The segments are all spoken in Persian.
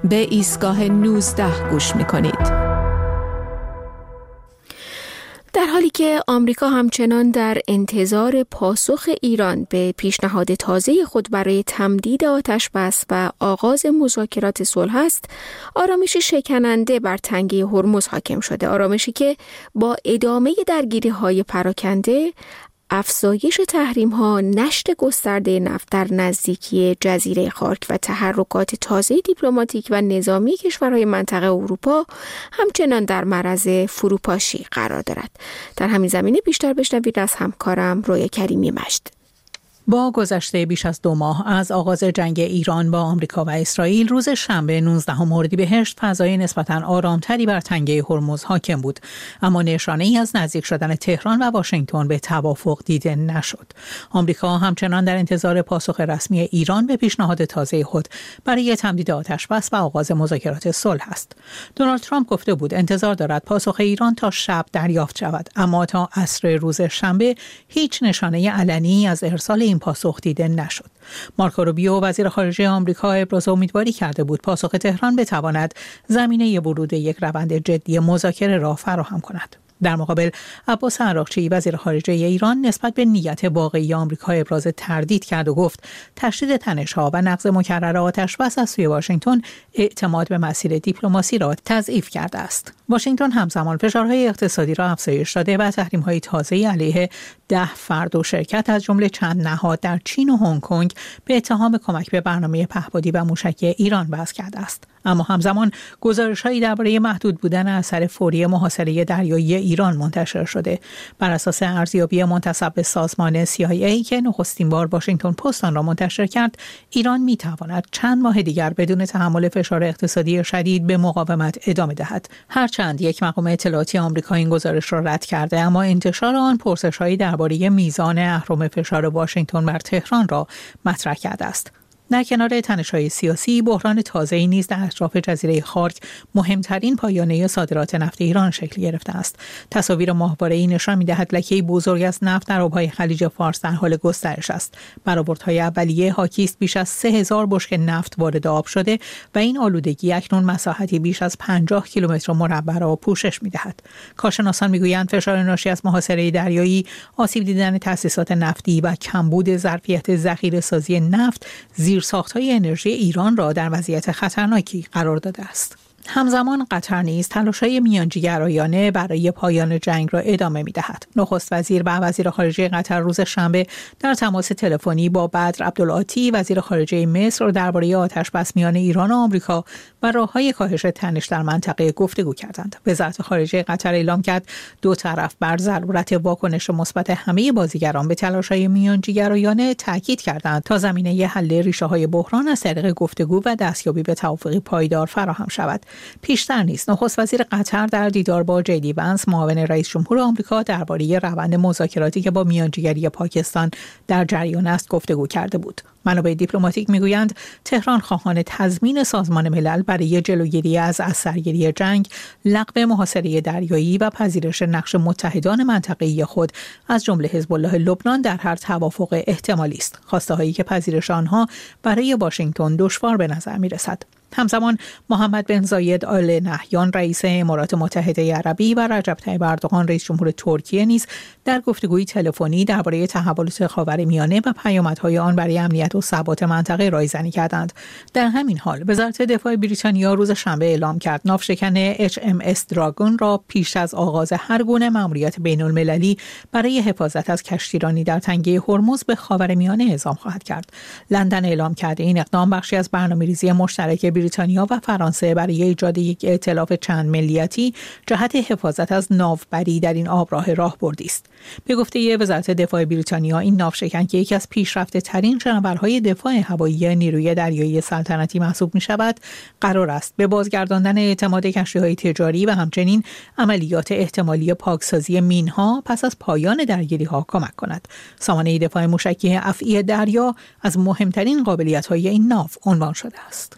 به ایستگاه 19 گوش می‌کنید. در حالی که آمریکا همچنان در انتظار پاسخ ایران به پیشنهاد تازه خود برای تمدید آتش‌بس و آغاز مذاکرات صلح است، آرامشی شکننده بر تنگه هرمز حاکم شده. آرامشی که با ادامه درگیری‌های پراکنده، افزایش تحریم‌ها، نشت گسترده نفت در نزدیکی جزیره خارک و تحرکات تازه دیپلماتیک و نظامی کشورهای منطقه اروپا همچنان در معرض فروپاشی قرار دارد. در همین زمینه بیشتر بشنوید از همکارم رویا کریمی مجد. با گذشته بیش از 2 ماه از آغاز جنگ ایران با آمریکا و اسرائیل، روز شنبه 19 اردیبهشت فضای نسبتاً آرامتری بر تنگه هرمز حاکم بود، اما نشانه‌ای از نزدیک شدن تهران و واشنگتن به توافق دیده نشد. آمریکا همچنان در انتظار پاسخ رسمی ایران به پیشنهاد تازه خود برای تمدید آتش‌بس و آغاز مذاکرات صلح است. دونالد ترامپ گفته بود انتظار دارد پاسخ ایران تا شب دریافت شود، اما تا عصر روز شنبه هیچ نشانه علنی از ارسال این پاسخ دیده نشد. مارکو روبیو وزیر خارجه آمریکا ابراز امیدواری کرده بود پاسخ تهران بتواند زمینه ورود یک روند جدی مذاکره را فراهم کند. در مقابل عباس عراقچی وزیر خارجه ایران نسبت به نیت واقعی آمریکا ابراز تردید کرد و گفت تشدید تنش‌ها و نقض مکرر آتش‌بس از سوی واشنگتن اعتماد به مسیر دیپلماسی را تضعیف کرده است. واشنگتن همزمان فشارهای اقتصادی را افزایش داده و تحریم‌های تازه‌ای علیه 10 فرد و شرکت از جمله چند نهاد در چین و هنگ کنگ به اتهام کمک به برنامه پهپادی و موشکی ایران وضع کرده است. اما همزمان گزارش‌هایی درباره محدود بودن اثر فوری محاصره دریایی ایران منتشر شده. بر اساس ارزیابی منتسب به سازمان CIA که نخستین بار واشنگتن پست آن را منتشر کرد، ایران می‌تواند چند ماه دیگر بدون تحمل فشار اقتصادی شدید به مقاومت ادامه دهد. هرچند یک مقام اطلاعاتی آمریکا این گزارش را رد کرده، اما انتشار آن پرسش‌هایی درباره میزان اهرم فشار واشنگتن بر تهران را مطرح کرده است. در کنار تنش‌های سیاسی، بحران تازه‌ای نیز در اطراف جزیره خارک، مهمترین پایانه صادرات نفت ایران شکل گرفته است. تصاویر ماهواره‌ای نشان می‌دهد لکه‌ای بزرگ از نفت در آب‌های خلیج فارس در حال گسترش است. برآوردهای اولیه حاکی است بیش از 3000 بشکه نفت وارد آب شده و این آلودگی اکنون مساحتی بیش از 50 کیلومتر مربع را پوشش می‌دهد. کارشناسان می‌گویند فشار ناشی از محاصره دریایی، آسیب دیدن تأسیسات نفتی و کمبود ظرفیت ذخیره‌سازی نفت زیرساخت‌های انرژی ایران را در وضعیت خطرناکی قرار داده است. همزمان قطر نیز تلاش‌های میانجیگرایانه برای پایان جنگ را ادامه می‌دهد. نخست وزیر و وزیر خارجه قطر روز شنبه در تماس تلفنی با بدر عبدالعاطی وزیر خارجه مصر درباره آتش‌بس میان ایران و آمریکا و راه‌های کاهش تنش در منطقه گفتگو کردند. وزارت خارجه قطر اعلام کرد دو طرف بر ضرورت واکنش مثبت همه بازیگران به تلاش‌های میانجیگرایانه تاکید کردند تا زمینه حل ریشه‌های بحران از طریق گفتگو و دستیابی به توافقی پایدار فراهم شود. پیشتر نیز نخست وزیر قطر در دیدار با جی دی ونس معاون رئیس جمهور آمریکا درباره روند مذاکراتی که با میانجیگری پاکستان در جریان است گفتگو کرده بود. منابع دیپلماتیک میگویند تهران خواهان تضمین سازمان ملل برای جلوگیری از اثرگیری جنگ، لغو محاصره دریایی و پذیرش نقش متحدان منطقه‌ای خود از جمله حزب الله لبنان در هر توافق احتمالی است. خواسته‌هایی که پذیرش آنها برای واشنگتن دشوار به نظر می‌رسد. همزمان محمد بن زاید آل نهیان رئیس امارات متحده عربی و رجب طیب اردوغان رئیس جمهور ترکیه نیز در گفتگوی تلفنی درباره تحولات خاورمیانه و پیامدهای آن برای امنیت و ثبات منطقه رایزنی کردند. در همین حال وزارت دفاع بریتانیا روز شنبه اعلام کرد ناوشکن HMS دراگون را پیش از آغاز هر گونه مأموریت بین‌المللی برای حفاظت از کشتیرانی در تنگه هرمز به خاورمیانه اعزام خواهد کرد. لندن اعلام کرده این اقدام بخشی از برنامه‌ریزی مشترک بریتانیا و فرانسه برای ایجاد یک ائتلاف چند ملیتی جهت حفاظت از ناوبری در این آبراه راهبردی است. به گفته وزارت دفاع بریتانیا این ناوشکن که یکی از پیشرفته ترین شناورهای دفاع هوایی نیروی دریایی سلطنتی محسوب می شود، قرار است به بازگرداندن اعتماد کشتی‌های تجاری و همچنین عملیات احتمالی پاکسازی مین‌ها پس از پایان درگیری‌ها کمک کند. سامانه دفاع موشکی افعی دریا از مهمترین قابلیت‌های این ناو عنوان شده است.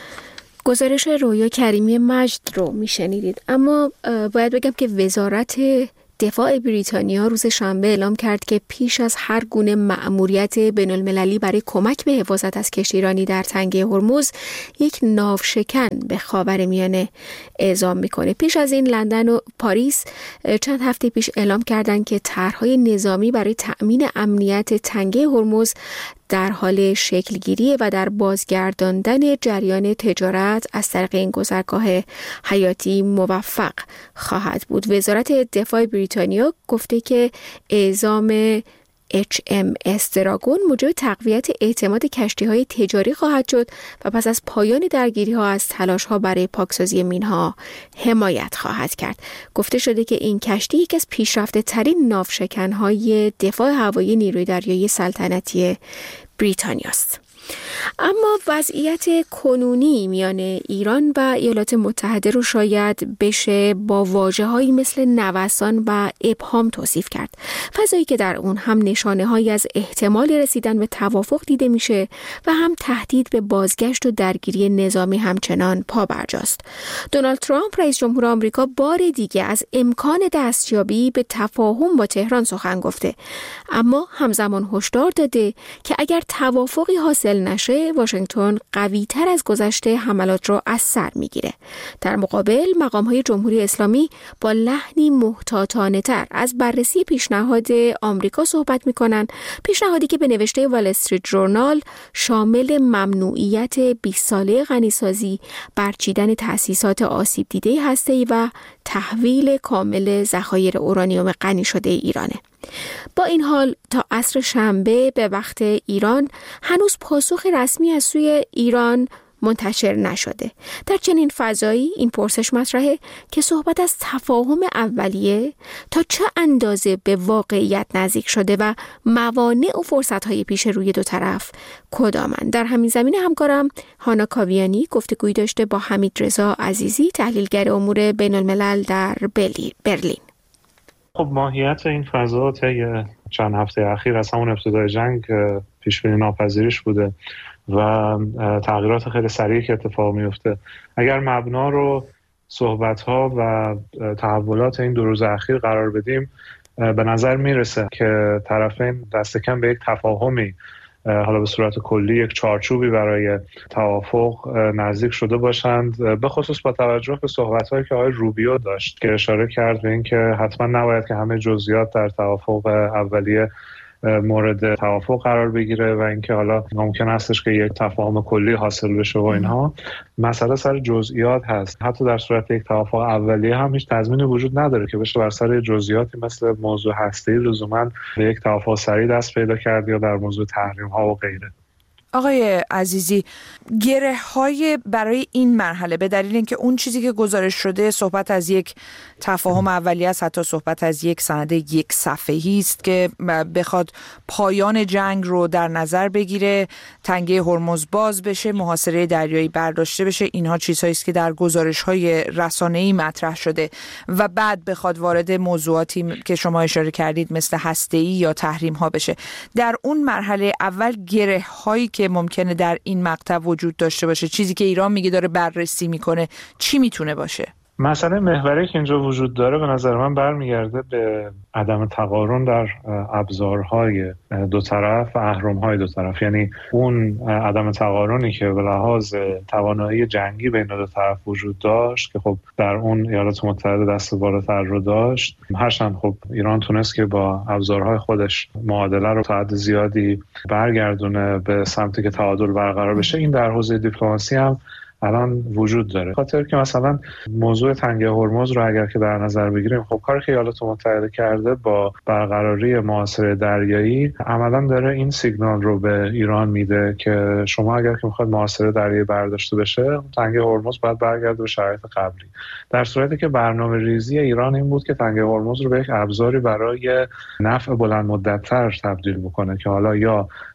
گزارش رویا کریمی مجد رو میشنیدید. اما باید بگم که وزارت دفاع بریتانیا روز شنبه اعلام کرد که پیش از هر گونه مأموریت بین‌المللی برای کمک به حفاظت از کشتی ایرانی در تنگه هرمز یک ناوشکن به خاورمیانه اعزام میکنه. پیش از این لندن و پاریس چند هفته پیش اعلام کردند که طرح‌های نظامی برای تأمین امنیت تنگه هرمز در حال شکلگیری و در بازگرداندن جریان تجارت از طریق این گذرگاه حیاتی موفق خواهد بود. وزارت دفاع بریتانیا گفته که اعزام HMS دراگون موجب تقویت اعتماد کشتی‌های تجاری خواهد شد و پس از پایان درگیری‌ها از تلاش‌ها برای پاکسازی مین‌ها حمایت خواهد کرد. گفته شده که این کشتی یکی از پیشرفته‌ترین ناوشکن‌های دفاع هوایی نیروی دریایی سلطنتی بریتانیا است. اما وضعیت کنونی میان ایران و ایالات متحده رو شاید بشه با واژه‌هایی مثل نوسان و ابهام توصیف کرد. فضایی که در اون هم نشانه‌هایی از احتمال رسیدن به توافق دیده میشه و هم تهدید به بازگشت و درگیری نظامی همچنان پابرجاست. دونالد ترامپ رئیس جمهور آمریکا بار دیگه از امکان دستیابی به تفاهم با تهران سخن گفته، اما همزمان هشدار داده که اگر توافقی حاصل نشه واشنگتن قوی‌تر از گذشته حملات را از سر میگیره. در مقابل مقام‌های جمهوری اسلامی با لحنی محتاطانه‌تر از بررسی پیشنهاد آمریکا صحبت میکنن، پیشنهادی که به نوشته وال استریت ژورنال شامل ممنوعیت 20 ساله غنیسازی، برچیدن تأسیسات آسیب دیده هسته‌ای و تحویل کامل ذخایر اورانیوم غنی شده ایرانه. با این حال تا عصر شنبه به وقت ایران هنوز پاسخ رسمی از سوی ایران منتشر نشده. در چنین فضایی این پرسش مطرحه که صحبت از تفاهم اولیه تا چه اندازه به واقعیت نزدیک شده و موانع و فرصت‌های پیش روی دو طرف کدامند. در همین زمینه همکارم هانا کاویانی گفتگویی داشته با حمید رضا عزیزی، تحلیلگر امور بین‌الملل در برلین. خب ماهیت این فضا طی چند هفته اخیر از همون ابتدای جنگ پیش‌بینی ناپذیرش بوده و تغییرات خیلی سریعی که اتفاق میفته. اگر مبنا رو صحبت‌ها و تحولات این 2 روز اخیر قرار بدیم، به نظر میرسه که طرفین دست کم به یک تفاهمی، حالا به صورت کلی یک چارچوبی برای توافق نزدیک شده باشند، به خصوص با توجه به صحبت‌هایی که آقای روبیو داشت که اشاره کرد به این که حتما نباید که همه جزئیات در توافق اولیه مورد توافق قرار بگیره و اینکه حالا ممکن هستش که یک تفاهم کلی حاصل بشه و اینها. مسئله سر جزئیات هست. حتی در صورت یک توافق اولیه هم هیچ تضمینی وجود نداره که بشه بر سر جزئیاتی مثل موضوع هسته‌ای لزوما به یک توافق سریع دست پیدا کرد یا در موضوع تحریم‌ها و غیره. آقای عزیزی، گره های برای این مرحله به دلیل اینکه اون چیزی که گزارش شده صحبت از یک تفاهم اولیه است، حتی صحبت از یک سند 1 صفحه‌ای است که بخواد پایان جنگ رو در نظر بگیره، تنگه هرمز باز بشه، محاصره دریایی برداشته بشه، اینها چیزهایی است که در گزارش‌های رسانه‌ای مطرح شده و بعد بخواد وارد موضوعاتی که شما اشاره کردید مثل هسته‌ای یا تحریم‌ها بشه. در اون مرحله اول گره‌هایی که ممکنه در این مقطع وجود داشته باشه، چیزی که ایران میگه داره بررسی میکنه، چی میتونه باشه؟ مسئله محوری که اینجا وجود داره به نظر من برمیگرده به عدم تقارن در ابزارهای دو طرف و اهرم‌های دو طرف. یعنی اون عدم تقارنی که به لحاظ توانایی جنگی بین دو طرف وجود داشت که خب در اون ایالات متحده دست بالاتر رو داشت، هرچند خب ایران تونست که با ابزارهای خودش معادله رو تا حد زیادی برگردونه به سمتی که تعادل برقرار بشه، این در حوزه دیپلماسی هم الان وجود داره. خاطر که مثلا موضوع تنگه هرمز رو اگر که در نظر بگیریم، خب کاری که ایالات متحده کرده با برقراری محاصره دریایی عملا داره این سیگنال رو به ایران میده که شما اگر که میخواید محاصره دریایی برداشته بشه، تنگه هرمز باید برگرده به شرایط قبلی. در صورتی که برنامه ریزی ایران این بود که تنگه هرمز رو به یک ابزاری برای نفع بلند مدت‌تر تبدیل بکنه که حالا یا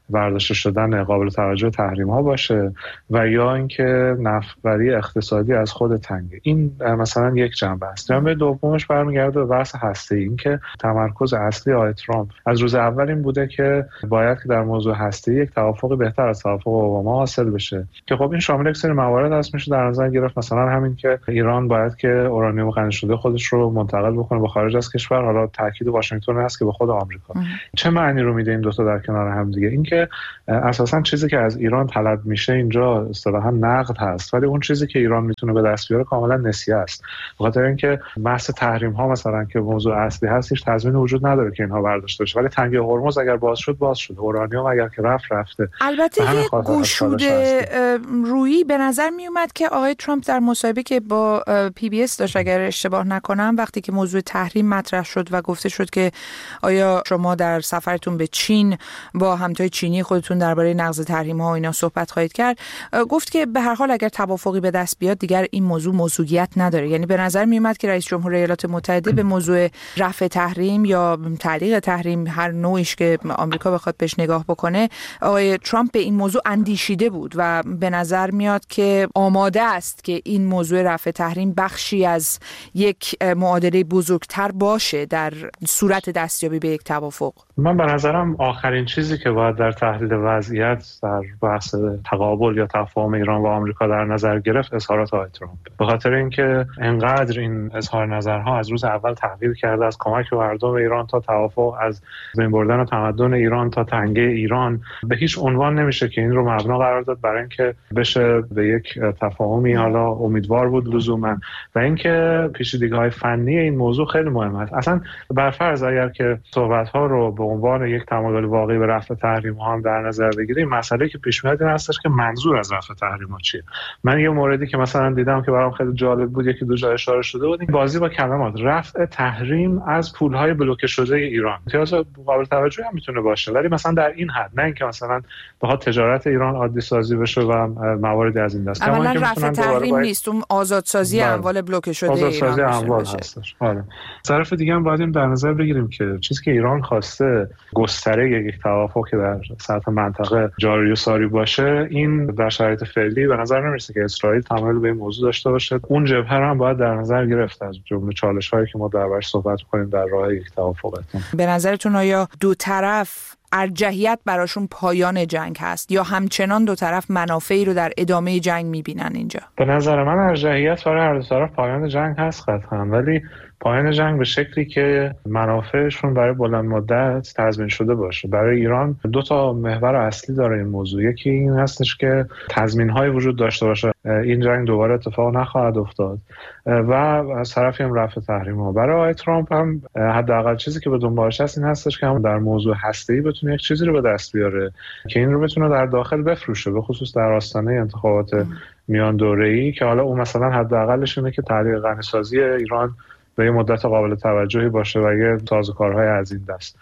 برداشته شدن قابل توجه تحریم ها باشه و یا اینکه نفع‌بری اقتصادی از خود تنگه. این مثلا یک جنبه است. جنبه دومش برمیگرده به بحث هسته‌ای، این که تمرکز اصلی آقای ترامپ از روز اول این بوده که باید که در موضوع هسته‌ای یک توافق بهتر از توافق اوباما حاصل بشه که خب این شامل یک سری موارد هست. میشه در نظر گرفت مثلا همین که ایران باید که اورانیوم غنی شده خودش رو منتقل بکنه به خارج از کشور. حالا تاکید واشنگتن هست که به خود آمریکا. چه معنی رو میده این دو تا در کنار هم دیگه؟ اینکه اساسا چیزی که از ایران طلب میشه اینجا اصطلاحاً نقد هست، ولی اون چیزی که ایران میتونه به دست بیاره کاملا نسیه است. به خاطر اینکه بحث تحریم ها مثلا که موضوع اصلی هست هیچ تضمین وجود نداره که اینها برداشته بشه، ولی تنگه هرمز اگر باز شد، اورانیوم اگر که رفته. البته یه گشوده رویی به نظر می اومد که آقای ترامپ در مصاحبه که با PBS داشت اگر اشتباه نکنم، وقتی که موضوع تحریم مطرح شد و گفته شد که آیا شما در سفرتون به چین با همتای چینی خودتون درباره نقض تحریم ها و اینا صحبت خواهید کرد، گفت که به هر حال اگر توافقی به دست بیاد دیگر این موضوع موضوعیت نداره. یعنی به نظر می اومد که رئیس جمهور ایالات متحده به موضوع رفع تحریم یا تعلیق تحریم هر نوعیش که آمریکا بخواد بهش نگاه بکنه، آقای ترامپ به این موضوع اندیشیده بود و به نظر میاد که آماده است که این موضوع رفع تحریم بخشی از یک معادله بزرگتر باشه در صورت دستیابی به یک توافق. من به نظرم آخرین چیزی که باید در تحلیل وضعیت در بحث تقابل یا تفاهم ایران و آمریکا در نظر گرفت اظهارات آقای ترامپ، به خاطر اینکه انقدر این اظهار نظرها از روز اول تغییر کرده، از کمک به مردم ایران تا توافق، از بین بردن تمدن ایران تا تنگه ایران، به هیچ عنوان نمیشه که این رو مبنا قرار داد برای اینکه بشه به یک تفاهمی حالا امیدوار بود لزوما. و اینکه پیچیدگی‌های فنی این موضوع خیلی مهم است. اصلا برفرض اگر که صحبت‌ها رو به عنوان یک تمایل واقعی به رفع تحریم‌ها هم در نظر بگیریم، مسئله که پیش میاد این هستش که منظور از رفع تحریم‌ها چیه. من یه موردی که مثلا دیدم که برام خیلی جالب بود، یکی دو جا اشاره شده بود، این بازی با کلمات، رفع تحریم از پول‌های بلوکه شده ایران. امتیاز قابل توجهی هم میتونه باشه، ولی مثلا در این حد، نه اینکه مثلا بخواد تجارت ایران عادی سازی بشه و مواردی از این دست. اولا رفع تحریم نیست، اون آزادسازی اموال بلوکه شده آزادسازی اموال هستش. آره. طرف دیگه هم باید در نظر بگیریم که چیزی که ایران خواسته گستره یک توافق که در سطح منطقه جاری و ساری باشه، این در شرایط فعلی به نظر نمیرسه که اسرائیل تمایل به این موضوع داشته باشه. اون جبهه هم باید در نظر گرفت از جمله چالش‌هایی که ما دربارش صحبت کنیم در راه یک توافق. به نظرتون آیا دو طرف ارجحیت براشون پایان جنگ هست یا همچنان دو طرف منافعی رو در ادامه جنگ میبینن اینجا؟ به نظر من ارجحیت برای هر دو طرف پایان جنگ هست قطعاً، ولی پایان جنگ به شکلی که منافعشون برای بلند مدت تضمین شده باشه. برای ایران دو تا محور اصلی داره این موضوع. یکی این هستش که تضمین‌های وجود داشته باشه این جنگ دوباره اتفاق نخواهد افتاد و از طرفی هم رفع تحریم‌ها. برای آقای ترامپ هم حداقل چیزی که به دنبالش هست این هستش که هم در موضوع هسته‌ای بتونه یک چیزی رو به دست بیاره که این رو بتونه در داخل بفروشه، به خصوص در آستانه انتخابات میان دوره‌ای، که حالا اون مثلا حداقلش اینه که تعلیق غنی‌سازی ایران به یه مدت قابل توجهی باشه و یه سازوکارهای از این دست.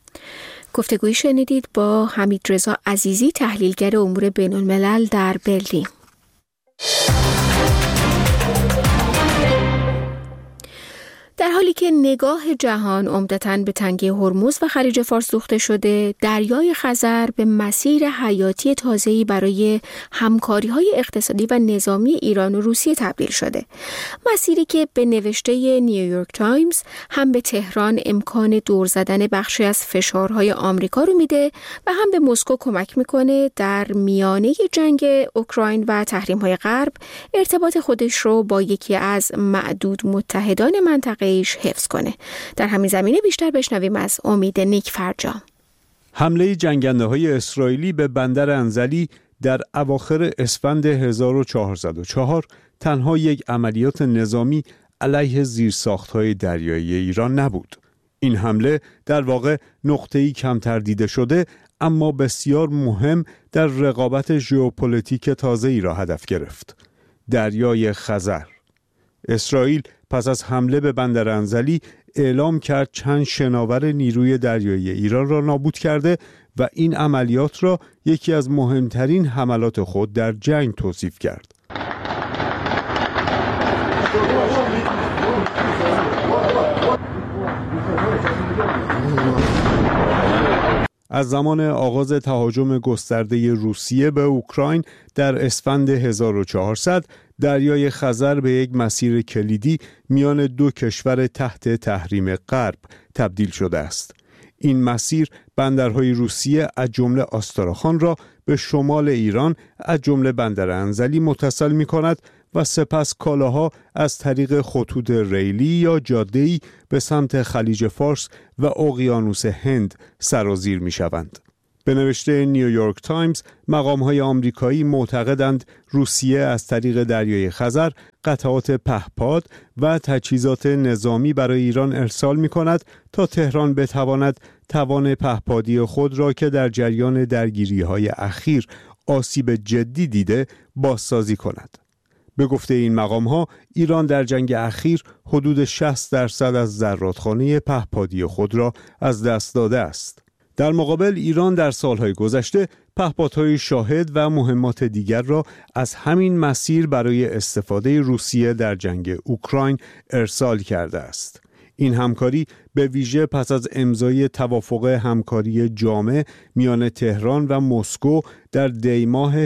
گفتگویی شنیدید با حمیدرضا عزیزی، تحلیلگر امور بین‌الملل در برلین. در حالی که نگاه جهان عمدتاً به تنگه هرمز و خلیج فارس دوخته شده، دریای خزر به مسیر حیاتی تازه‌ای برای همکاری‌های اقتصادی و نظامی ایران و روسیه تبدیل شده. مسیری که به نوشته نیویورک تایمز هم به تهران امکان دور زدن بخشی از فشارهای آمریکا رو میده و هم به مسکو کمک میکنه در میانه جنگ اوکراین و تحریم‌های غرب ارتباط خودش رو با یکی از معدود متحدان منطقه حفظ کنه. در همین زمینه بیشتر بشنویم از امید نیک فرجام. حمله جنگنده‌های اسرائیلی به بندر انزلی در اواخر اسفند 1404 تنها یک عملیات نظامی علیه زیرساخت‌های دریایی ایران نبود. این حمله در واقع نقطه‌ای کمتر دیده شده اما بسیار مهم در رقابت ژئوپلیتیک تازه‌ای را هدف گرفت. دریای خزر. اسرائیل پس از حمله به بندر انزلی اعلام کرد چند شناور نیروی دریایی ایران را نابود کرده و این عملیات را یکی از مهمترین حملات خود در جنگ توصیف کرد. از زمان آغاز تهاجم گسترده روسیه به اوکراین در اسفند 1400 دریای خزر به یک مسیر کلیدی میان دو کشور تحت تحریم غرب تبدیل شده است. این مسیر بندرهای روسیه از جمله آستراخان را به شمال ایران از جمله بندر انزلی متصل می‌کند و سپس کالاها از طریق خطوط ریلی یا جاده‌ای به سمت خلیج فارس و اقیانوس هند سرازیر می‌شوند. به نوشته نیویورک تایمز، مقام‌های آمریکایی معتقدند روسیه از طریق دریای خزر قطعات پهپاد و تجهیزات نظامی برای ایران ارسال می‌کند تا تهران بتواند توان پهپادی خود را که در جریان درگیری‌های اخیر آسیب جدی دیده بازسازی کند. به گفته این مقام‌ها، ایران در جنگ اخیر حدود 60% از زرادخانه پهپادی خود را از دست داده است. در مقابل ایران در سالهای گذشته پهپادهای شاهد و مهمات دیگر را از همین مسیر برای استفاده روسیه در جنگ اوکراین ارسال کرده است. این همکاری به ویژه پس از امضای توافق همکاری جامع میان تهران و مسکو در دی ماه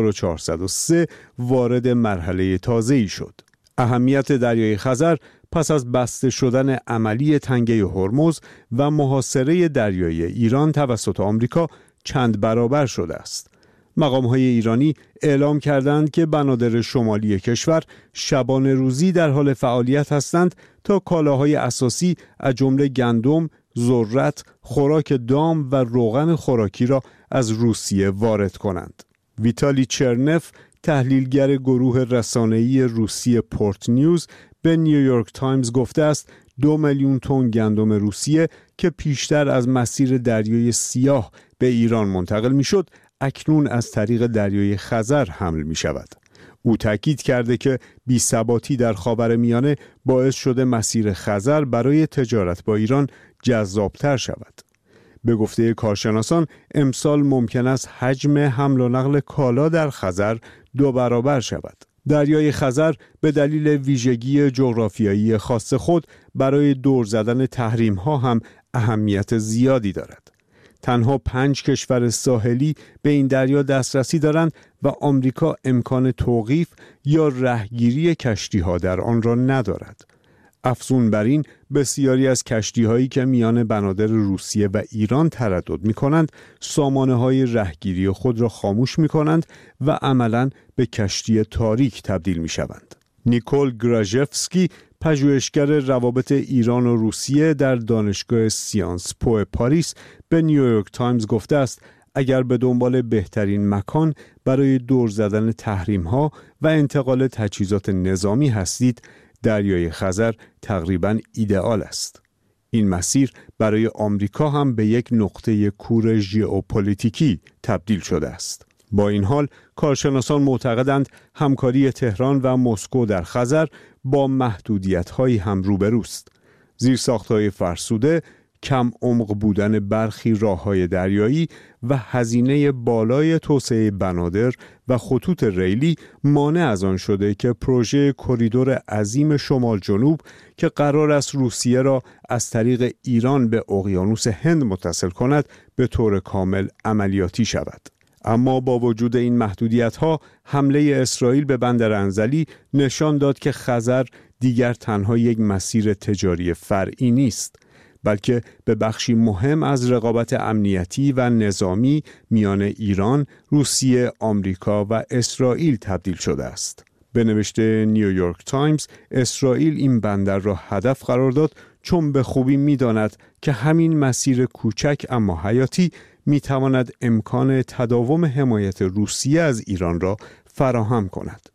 1403 وارد مرحله تازه‌ای شد. اهمیت دریای خزر پس از بسته شدن عملی تنگه هرمز و محاصره دریایی ایران توسط آمریکا چند برابر شده است. مقام‌های ایرانی اعلام کردند که بنادر شمالی کشور شبانه روزی در حال فعالیت هستند تا کالاهای اساسی از جمله گندم، ذرت، خوراک دام و روغن خوراکی را از روسیه وارد کنند. ویتالی چرنف، تحلیلگر گروه رسانه‌ای روسیه پورت نیوز، به نیویورک تایمز گفته است 2 میلیون تن گندم روسیه که پیشتر از مسیر دریای سیاه به ایران منتقل می‌شد، اکنون از طریق دریای خزر حمل می‌شود. او تاکید کرده که بی‌ثباتی در خاورمیانه باعث شده مسیر خزر برای تجارت با ایران جذاب‌تر شود. به گفته کارشناسان، امسال ممکن است حجم حمل و نقل کالا در خزر 2 برابر شود. دریای خزر به دلیل ویژگی جغرافیایی خاص خود برای دور زدن تحریم‌ها هم اهمیت زیادی دارد. تنها 5 کشور ساحلی به این دریا دسترسی دارند و آمریکا امکان توقیف یا رهگیری کشتی‌ها در آن را ندارد. افزون بر این، بسیاری از کشتی‌هایی که میان بنادر روسیه و ایران تردد می‌کنند، سامانه‌های رهگیری خود را خاموش می‌کنند و عملاً به کشتی تاریک تبدیل می‌شوند. نیکول گراژفسکی، پژوهشگر روابط ایران و روسیه در دانشگاه سیانس پو پاریس، به نیویورک تایمز گفته است اگر به دنبال بهترین مکان برای دور زدن تحریم‌ها و انتقال تجهیزات نظامی هستید، دریای خزر تقریباً ایدئال است. این مسیر برای آمریکا هم به یک نقطه کور ژئوپلیتیکی تبدیل شده است. با این حال، کارشناسان معتقدند همکاری تهران و مسکو در خزر با محدودیت‌هایی هم روبروست. زیرساخت‌های فرسوده، کم عمق بودن برخی راه‌های دریایی و هزینه بالای توسعه بنادر و خطوط ریلی مانع از آن شده که پروژه کریدور عظیم شمال جنوب که قرار است روسیه را از طریق ایران به اقیانوس هند متصل کند به طور کامل عملیاتی شود. اما با وجود این محدودیت‌ها، حمله اسرائیل به بندر انزلی نشان داد که خزر دیگر تنها یک مسیر تجاری فرعی نیست، بلکه به بخشی مهم از رقابت امنیتی و نظامی میان ایران، روسیه، آمریکا و اسرائیل تبدیل شده است. به نوشته نیویورک تایمز، اسرائیل این بندر را هدف قرار داد چون به خوبی می‌داند که همین مسیر کوچک اما حیاتی می‌تواند امکان تداوم حمایت روسیه از ایران را فراهم کند.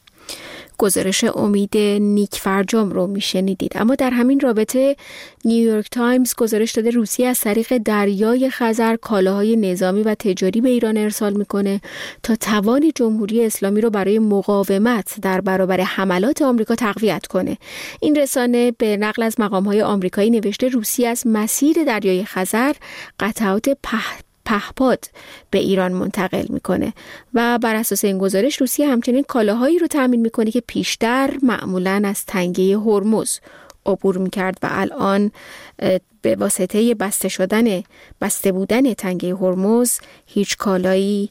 گزارش امید نیک فرجام رو میشنیدید. اما در همین رابطه نیویورک تایمز گزارش داده روسیه از طریق دریای خزر کالاهای نظامی و تجاری به ایران ارسال میکنه تا توان جمهوری اسلامی رو برای مقاومت در برابر حملات آمریکا تقویت کنه. این رسانه به نقل از مقام‌های آمریکایی نوشته روسیه از مسیر دریای خزر قطعات پهپاد به ایران منتقل میکنه و بر اساس این گزارش روسیه همچنین کالاهایی رو تامین میکنه که پیشتر معمولاً از تنگه هرمز عبور می‌کرد و الان به واسطه بسته بودن تنگه هرمز هیچ کالایی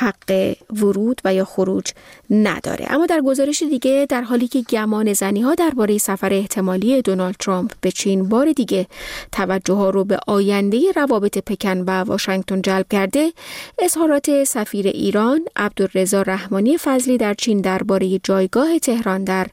حق ورود و یا خروج نداره. اما در گزارش دیگه، در حالی که گمان زنی‌ها درباره سفر احتمالی دونالد ترامپ به چین بار دیگه توجه ها رو به آینده روابط پکن و واشنگتن جلب کرده، اظهارات سفیر ایران عبدالرضا رحمانی فضلی در چین درباره جایگاه تهران در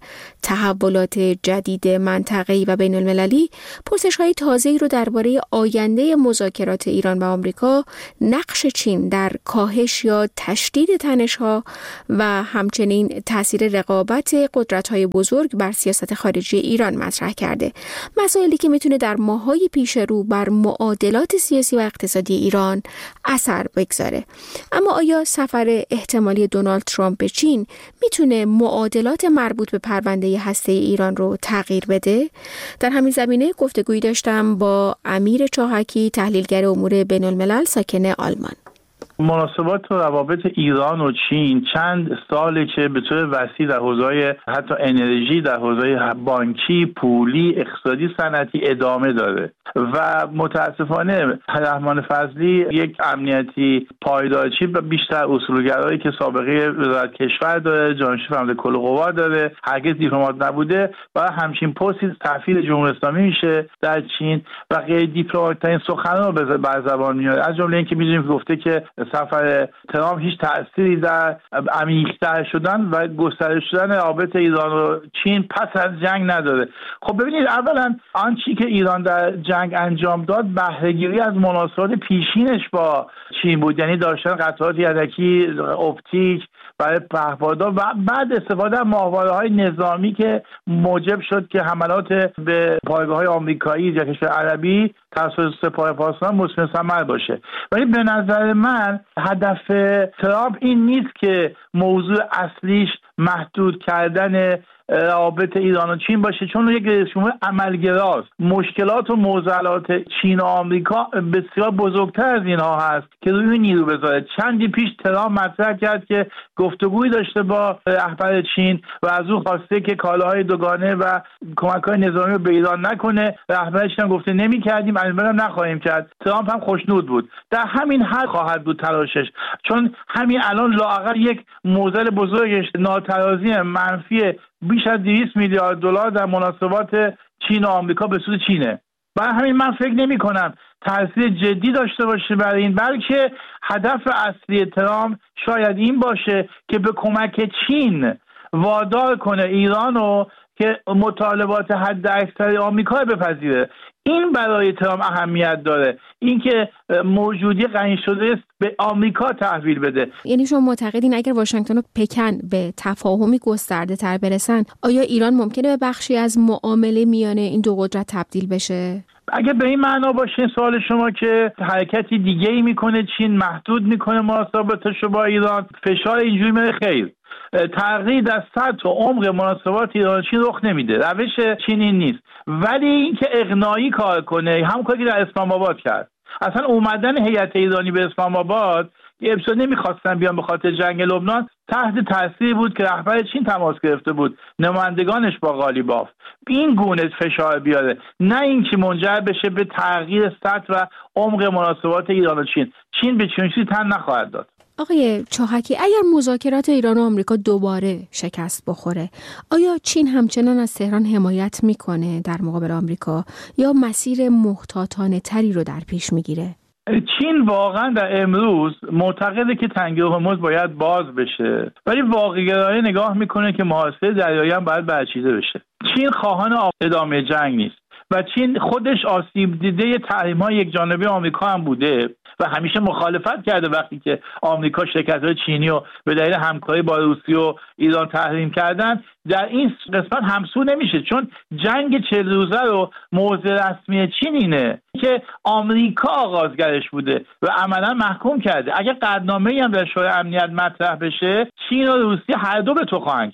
تحولات جدید منطقه‌ای و بین‌المللی پرسش‌های تازه‌ای رو درباره آینده مذاکرات ایران و آمریکا، نقش چین در کاهش یا تشدید تنش‌ها و همچنین تاثیر رقابت قدرت‌های بزرگ بر سیاست خارجی ایران مطرح کرده. مسائلی که میتونه در ماه‌های پیش رو بر معادلات سیاسی و اقتصادی ایران اثر بگذاره. اما آیا سفر احتمالی دونالد ترامپ به چین میتونه معادلات مربوط به پرونده هسته ایران رو تغییر بده؟ در همین زمینه گفتگویی داشتم با امیر چاهکی، تحلیلگر امور بین‌الملل ساکن آلمان. مناسبات و روابط ایران و چین چند ساله که به طور وسیع در حوزه‌های حتی انرژی، در حوزه‌های بانکی، پولی، اقتصادی، صنعتی ادامه داره و متاسفانه رحمان فضلی یک امنیتی پایدارچی بیشتر اصولگرایی که سابقه وزارت کشور داره، جانشین فرمانده کل قوا داره، هرگز دیپلمات نبوده و همچین پستی سفیر جمهوری اسلامی میشه در چین و غیر دیپلمات‌ترین سخنان رو بر زبان میاره. از جمله اینکه می‌دونیم گفته که سفر ترامپ هیچ تأثیری در عمیق‌تر شدن و گسترش شدن روابط ایران و چین پس از جنگ نداره. خب ببینید، اولا آنچه که ایران در جنگ انجام داد بهره‌گیری از مناسبات پیشینش با چین بود، یعنی داشتن قطعات یدکی اپتیک برای پهپادها و بعد استفاده از ماهواره‌های نظامی که موجب شد که حملات به پایگاه‌های آمریکایی یا کشور عربی توسط سپاه پاسداران مثمر ثمر باشه. ولی به نظر من هدف ترامپ این نیست که موضوع اصلیش محدود کردن روابط ایران و چین باشه، چون یک رئیس جمهور عملگراست. مشکلات و معضلات چین و آمریکا بسیار بزرگتر از اینها هست که روی نیرو بذاره. چندی پیش ترامپ مطرح کرد که گفتگویی داشته با رهبر چین و از او خواسته که کالاهای دوگانه و کمک‌های نظامی رو به ایران نکنه. رهبر چین هم گفته نمی‌کردیم، البته نخواهیم کرد. ترامپ هم خوشنود بود. در همین حد خواهد بود تلاشش، چون همین الان لااقل یک معضل بزرگش ناترازی منفی بیش از 200 میلیارد دلار در مناسبات چین و آمریکا به سود چینه. برای همین من فکر نمی کنم تاثیر جدی داشته باشه برای این، بلکه هدف اصلی ترامپ شاید این باشه که به کمک چین وادار کنه ایرانو که مطالبات حد اکثر آمریکا بپذیره. این برای ترامپ اهمیت داره، اینکه موجودی غنی شده است به آمریکا تحویل بده. یعنی شما معتقدین اگر واشنگتن و پکن به تفاهمی گسترده تر برسن، آیا ایران ممکنه به بخشی از معامله میانه این دو قدرت تبدیل بشه؟ اگه به این معنا باشه سوال شما که حرکتی دیگه ای میکنه چین، محدود میکنه مناسباتش با ایران، فشار اینجوری میره، خیر. تغییر در سطح و عمق مناسبات ایران چین رخ نمیده. روش چین این نیست، ولی اینکه اقناعی کار کنه، همون کاری که در اسلام آباد کرد. اصلا اومدن هیئت ایرانی به اسلام آباد که ابتدا نمیخواستن بیان به خاطر جنگ لبنان، تحت تاثیر بود که رهبر چین تماس گرفته بود، نمایندگانش با قالیباف این گونه فشار بیاره، نه اینکه منجر بشه به تغییر سطح و عمق مناسبات ایران و چین. چین به چنین چیزی تن نخواهد داد. آقای چاهکی، اگر مذاکرات ایران و آمریکا دوباره شکست بخوره، آیا چین همچنان از تهران حمایت میکنه در مقابل آمریکا یا مسیر محتاطانه تری رو در پیش میگیره؟ چین واقعا در امروز معتقده که تنگه هرمز باید باز بشه، ولی واقع‌گرایانه نگاه میکنه که محاصره دریایی هم باید برچیده بشه. چین خواهان ادامه جنگ نیست و چین خودش آسیب دیده تحریم‌های یکجانبه آمریکا هم بوده و همیشه مخالفت کرده وقتی که آمریکا شرکت‌های چینی رو به دلیل همکاری با روسیه و ایران تحریم کردن. در این قسمت همسو نمیشه، چون جنگ 40 روزه رو موضع رسمی چین اینه که آمریکا آغازگرش بوده و عملا محکوم کرده. اگر قطعنامه‌ای هم در شورای امنیت مطرح بشه، چین و روسیه هر دو به تو خواهند کرد.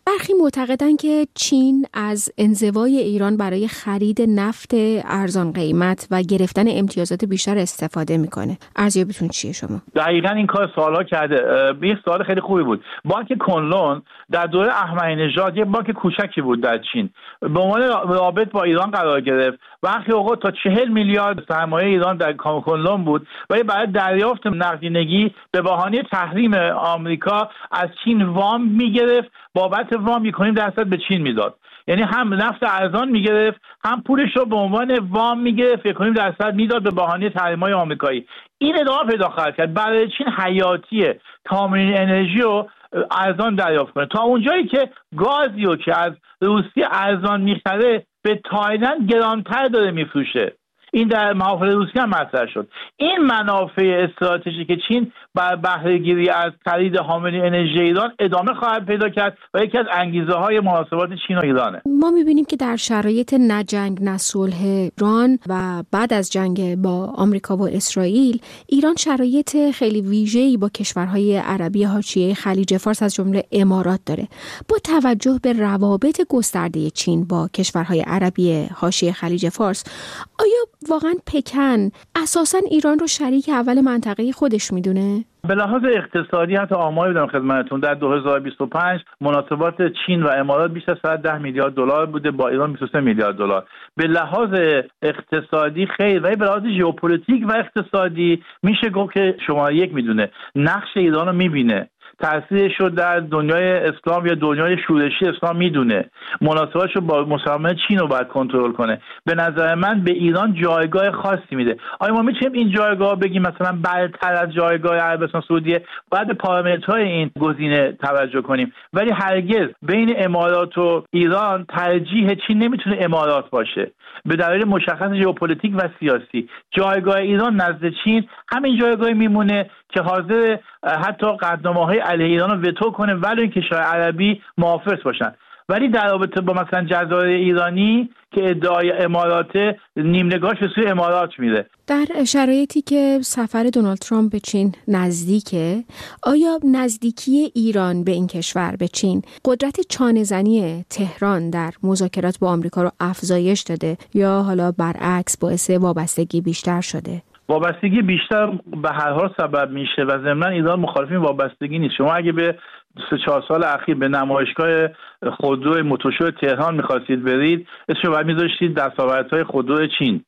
برخی معتقدن که چین از انزوای ایران برای خرید نفت ارزان قیمت و گرفتن امتیازات بیشتر استفاده میکنه. ارزیابیتون چیه شما؟ دقیقاً این کار سوالا کرده. یه سوال خیلی خوبی بود. بانک کنلون در دوره احمدی نژاد یه بانک کوچکی بود در چین، به عنوان رابط با ایران قرار گرفت. برخی اوقات تا 40 میلیارد سرمایه ایران در کنلون بود، ولی برای دریافت نقدینگی به بهانه تحریم آمریکا از چین وام میگرفت، بابت وام 1.5% به چین میداد. یعنی هم نفت ارزان میگرفت، هم پولش رو به عنوان وام میگرفت، 1.5% میداد به بهانه تحریم‌های آمریکایی. این ادامه پیدا خواهد کرد. برای چین حیاتیه تامین انرژی رو ارزان دریافت کنه. تا اونجایی که گازی رو که از روسیه ارزان میخره به تایلند گرانتر داره میفروشه. این در محافل روسیه هم مطرح شد. این منافع استراتژیک چین بر بهره گیری از خرید حامل انرژی ایران ادامه خواهد پیدا کرد و یکی از انگیزه های مناسبات چین و ایرانه. ما میبینیم که در شرایط نه جنگ نه صلح ایران و بعد از جنگ با آمریکا و اسرائیل، ایران شرایط خیلی ویژه‌ای با کشورهای عربی حاشیه خلیج فارس از جمله امارات داره. با توجه به روابط گسترده چین با کشورهای عربی حاشیه خلیج فارس، آیا واقعا پکن اساساً ایران رو شریک اول منطقه خودش میدونه؟ به لحاظ اقتصادی حتی آماری بدم خدمتتون، در 2025 مناسبات چین و امارات بیش از 110 میلیارد دلار بوده، با ایران 23 میلیارد دلار. به لحاظ اقتصادی خیلی، ولی به لحاظ ژئوپلیتیک و اقتصادی میشه گفت که شماره یک میدونه، نقش ایران رو میبینه، تأثیرش رو در دنیای اسلام یا دنیای شورشی اسلام میدونه، مناسباتش رو با مسلمان چین رو باید کنترل کنه. به نظر من به ایران جایگاه خاصی میده. آیا ما میتونیم این جایگاه بگیم مثلا برتر از جایگاه عربستان سعودیه؟ باید به پارامترهای این گزینه توجه کنیم، ولی هرگز بین امارات و ایران ترجیح چین نمیتونه امارات باشه به دلیل مشخص ژئوپلیتیک و سیاسی. جایگاه ایران نزد چین همین جایگاهی میمونه که حاضر حتی قدنامه‌های علیه ایران رو وتو کنه ولی این کشور عربی محافظ باشن. ولی در رابطه با مثلا جزایر ایرانی که ادعای امارات، نیم نگاهش به سوی امارات میره. در شرایطی که سفر دونالد ترامپ به چین نزدیکه، آیا نزدیکی ایران به این کشور به چین قدرت چانه‌زنی تهران در مذاکرات با آمریکا رو افزایش داده یا حالا برعکس باعث وابستگی بیشتر شده؟ وابستگی بیشتر به هر حال سبب میشه و ضمن ایران مخالف این وابستگی نیست. شما اگه به 3-4 سال اخیر به نمایشگاه خودرو موتورشو تهران می‌خواستید برید، اسمش رو می‌ذاشتید دستاوردهای خودرو چین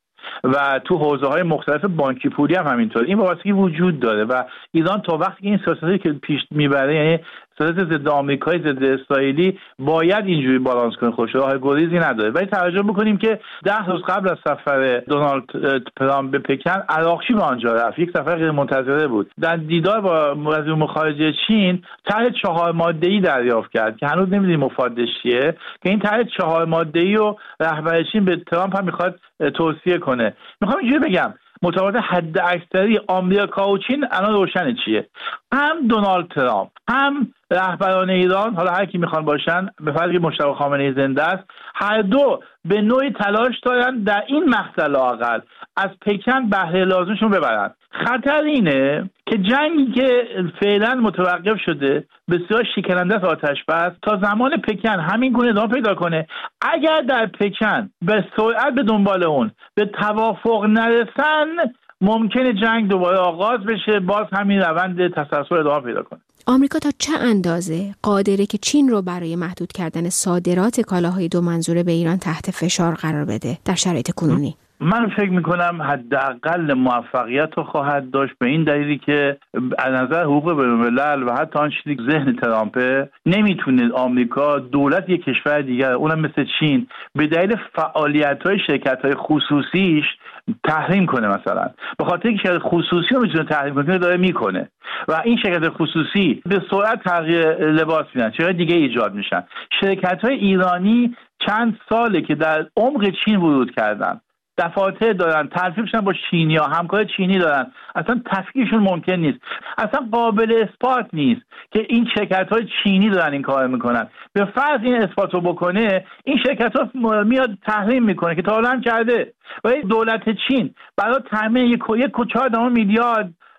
و تو حوزه‌های مختلف بانکی پولی هم همینطور. این وابستگی وجود داره و ایران تا وقتی این سیاستی که پیش میبره، یعنی سیاست ضد آمریکایی، ضد اسرائیلی، باید اینجوری بالانس کنه، خودش راه گریزی نداره. ولی توجه بکنیم که 10 روز قبل از سفر دونالد ترامپ به پکن، عراقچی به آنجا رفت. یک سفر غیر منتظره بود. در دیدار با وزیر امور خارجه چین طرح 4 ماده‌ای دریافت کرد که هنوز نمی‌دونیم مفادش چیه، که این طرح 4 ماده‌ای رو رهبر چین به ترامپ هم می‌خواد توصیه کنه. می‌خوام اینجوری بگم، متوسط حد اکثری آمریکا و چین الان روشن چیه. هم دونالد ترامپ هم رهبران ایران، حالا هر کی میخوان باشن، به فرض مجتبی خامنه‌ای زنده است، هر دو به نوعی تلاش دارن در این مقطع لااقل از پکن بهره لازمشون ببرن. خطر اینه که جنگی که فعلا متوقف شده بسیار شکننده است، آتش بس، تا زمان پکن همین گونه ادامه پیدا کنه. اگر در پکن به سرعت به دنبال اون به توافق نرسن، ممکنه جنگ دوباره آغاز بشه، باز همین روند تسلسل ادامه پیدا کنه. آمریکا تا چه اندازه قادره که چین رو برای محدود کردن صادرات کالاهای دو منظوره به ایران تحت فشار قرار بده در شرایط کنونی؟ من فکر میکنم حداقل موفقیت رو خواهد داشت، به این دلیلی که از نظر حقوق بین‌الملل و حتی آن چیزی که ذهن ترامپه، نمیتونه آمریکا دولت یک کشور دیگر، اونم مثل چین، به دلیل فعالیت‌های شرکت‌های خصوصیش تحریم کنه. مثلا به خاطر اینکه شرکت خصوصی رو میتونه تحریم کنه، داره میکنه و این شرکت خصوصی به سرعت تغییر لباس میدن، شرکت دیگه ایجاد میشن. شرکت‌های ایرانی چند ساله که در عمق چین ورود کردن، دفاتر دارن، تلفیقشون با چینی‌ها، همکار چینی دارن، اصلا تفکیکشون ممکن نیست، اصلا قابل اثبات نیست که این شرکت‌های چینی دارن این کار میکنن. به فرض این اثباتو بکنه، این شرکت‌ها میاد تحریم میکنه که تا الان کرده. و دولت چین برای تامین 1.4 میلیارد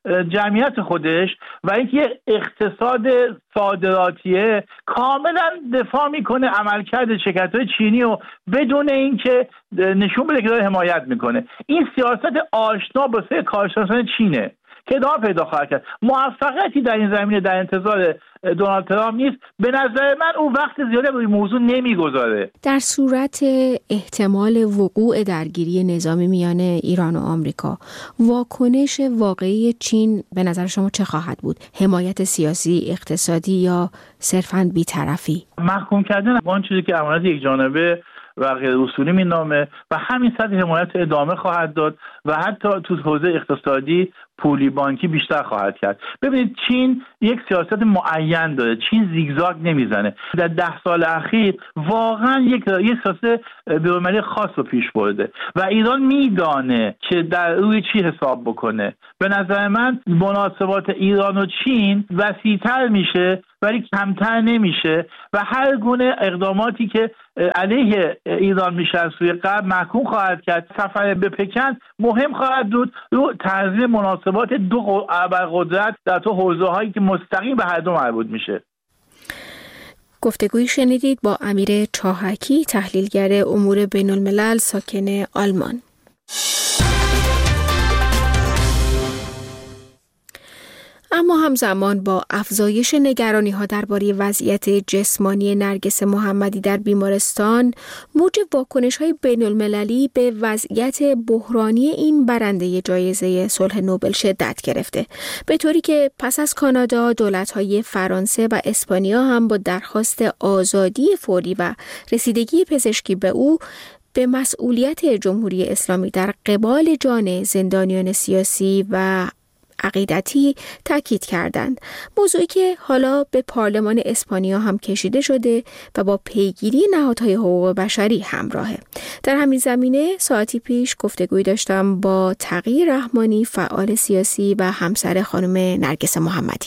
جمعیت خودش و اینکه اقتصاد صادراتیه کاملا دفاع میکنه عملکرد شرکت‌های چینی و بدون اینکه نشون بده که داره حمایت میکنه. این سیاست آشنا با سه کارشناسان چینه که ادامه پیدا خواهد کرد. موفقیتی در این زمینه در انتظار دونالد ترامپ نیست. به نظر من او وقت زیادی روی موضوع نمیگذاره. در صورت احتمال وقوع درگیری نظامی میان ایران و آمریکا، واکنش واقعی چین به نظر شما چه خواهد بود؟ حمایت سیاسی، اقتصادی یا صرفاً بی‌طرفی؟ محکوم کردن با آن چیزی که امانت یک جانبه و غیر اصولی مینامه و همین سطح حمایت ادامه خواهد داد و حتی تو حوزه اقتصادی پولی بانکی بیشتر خواهد کرد. ببینید چین یک سیاست معین داره. چین زیگزاگ نمیزنه. در 10 سال اخیر واقعا یک سیاست بی‌رحمانه خاص رو پیش برده و ایران میدانه که در روی چی حساب بکنه. به نظر من مناسبات ایران و چین وسیع‌تر میشه ولی کمتر نمیشه و هر گونه اقداماتی که علیه ایران میشه از سوی غرب محکوم خواهد کرد. سفر به پکن مهم خواهد بود رو تنظیم مناسبات دو ابرقدرت در تو حوزه‌هایی که مستقیم به هر دو مربوط میشه. گفتگویی شنیدید با امیر چاهکی، تحلیلگر امور بین الملل ساکن آلمان. اما همزمان با افزایش نگرانی‌ها درباره وضعیت جسمانی نرگس محمدی در بیمارستان، موج واکنش‌های بین‌المللی به وضعیت بحرانی این برنده جایزه صلح نوبل شدت گرفته، به طوری که پس از کانادا، دولت‌های فرانسه و اسپانیا هم با درخواست آزادی فوری و رسیدگی پزشکی به او به مسئولیت جمهوری اسلامی در قبال جان زندانیان سیاسی و عقیدتی تاکید کردند. موضوعی که حالا به پارلمان اسپانیا هم کشیده شده و با پیگیری نهادهای حقوق بشری همراهه. در همین زمینه ساعتی پیش گفتگوی داشتم با تقی رحمانی، فعال سیاسی و همسر خانم نرگس محمدی.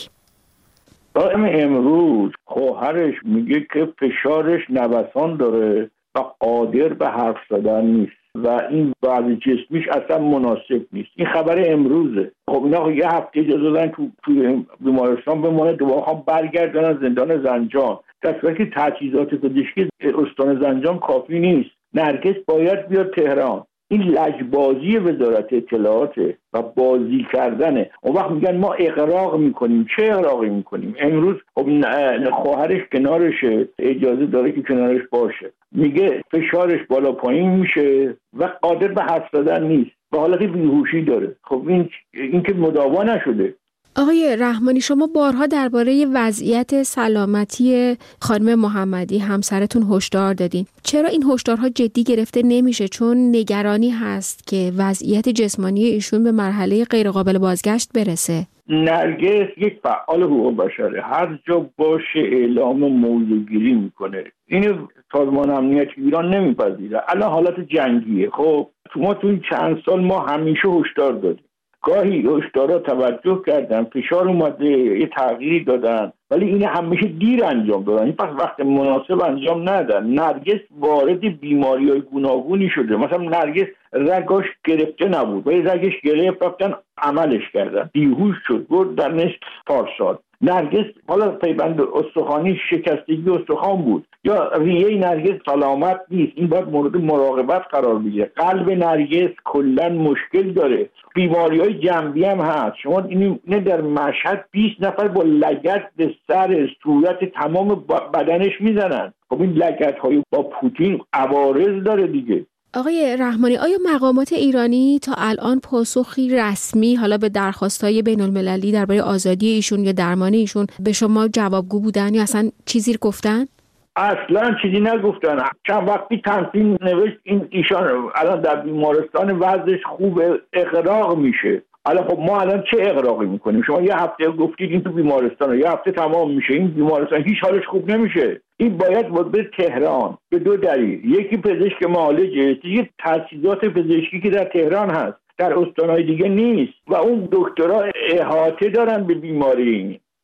امروز خواهرش میگه که فشارش نوسان داره و قادر به حرف زدن نیست و این وضع جسمیش اصلا مناسب نیست. این خبر امروزه. خب اینا یه هفته اجازه دادن تو بیمارستان بمونه، دوباره برگردن زندان زنجان، در صورتی که تجهیزات پزشکی استان زنجان کافی نیست. نرگس باید بیاد تهران. این لجبازی وزارت اطلاعاته و بازی کردنه. اون وقت میگن ما اغراق میکنیم. چه اغراقی میکنیم؟ امروز خب خواهرش کنارشه، اجازه داره که کنارش باشه، میگه فشارش بالا پایین میشه و قادر به حرف زدن نیست و حالت بیهوشی داره. خب این که مداوا نشده. آقای رحمانی، شما بارها درباره وضعیت سلامتی خانم محمدی همسرتون هشدار دادین. چرا این هشدارها جدی گرفته نمیشه؟ چون نگرانی هست که وضعیت جسمانی ایشون به مرحله غیرقابل بازگشت برسه. نرگس یک فعال حقوق بشره، هر جا باشه اعلام موضوعگیری میکنه. اینو سازمان امنیت ایران نمیپذیره. الان حالت جنگیه. خب ما تو این چند سال ما همیشه هشدار دادیم، گاهی هشدارا توجه کردن، فشار اومده، یه تغییری دادن، ولی این همیشه دیر انجام دادن. پس وقت مناسب انجام ندادن. نرگس وارد بیماری‌های گوناگونی شده. مثلا نرگس رگاش گرفته نبود، ولی رگش گرفت، رفتن عملش کردن، بیهوش شد، برد در نشت پارسال. نرگس حالا پیوند استخوانی، شکستگی استخوان بود، یا ریه نرگس سلامت نیست، این باید مورد مراقبت قرار بگیره. قلب نرگس کلا مشکل داره، بیماری‌های جنبی هم هست. شما این در مشهد 20 نفر با لگد به سر، صورت، تمام بدنش میزنن. خب این لگدهای با پوتین عوارض داره دیگه. آقای رحمانی، آیا مقامات ایرانی تا الان پاسخی رسمی حالا به درخواست‌های بین‌المللی درباره آزادی ایشون یا درمان ایشون به شما جوابگو بودن یا اصلا چیزی گفتن؟ اصلا چیزی نگفتن. چند وقتی تنظیم نوشت ایشان الان در بیمارستان وضعش خوبه، اغراق میشه. الان خب ما الان چه اغراقی میکنیم؟ شما یه هفته گفتید این تو بیمارستانه، یه هفته تمام میشه این بیمارستان هیچ حالش خوب نمیشه. این باید به تهران به دو دلیل. یکی پزشک معالجه، یه تجهیزات پزشکی که در تهران هست، در استانهای دیگه نیست و اون دکترها احاطه دارن به بیماری.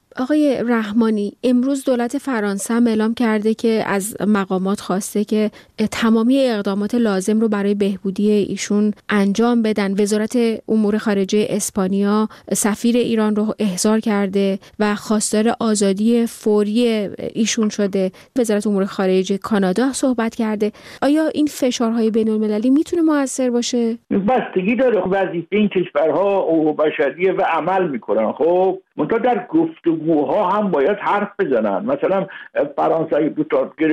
آقای رحمانی، امروز دولت فرانسه هم اعلام کرده که از مقامات خواسته که تمامی اقدامات لازم رو برای بهبودی ایشون انجام بدن. وزارت امور خارجه اسپانیا سفیر ایران رو احضار کرده و خواستار آزادی فوری ایشون شده. وزارت امور خارجه کانادا صحبت کرده. آیا این فشارهای بین‌المللی میتونه مؤثر باشه؟ بستگی داره. وظیفه این کشورها حقوق بشریه و عمل میکنن. خب منتها در گفتگوها هم باید حرف بزنن. مثلا فرانسه دو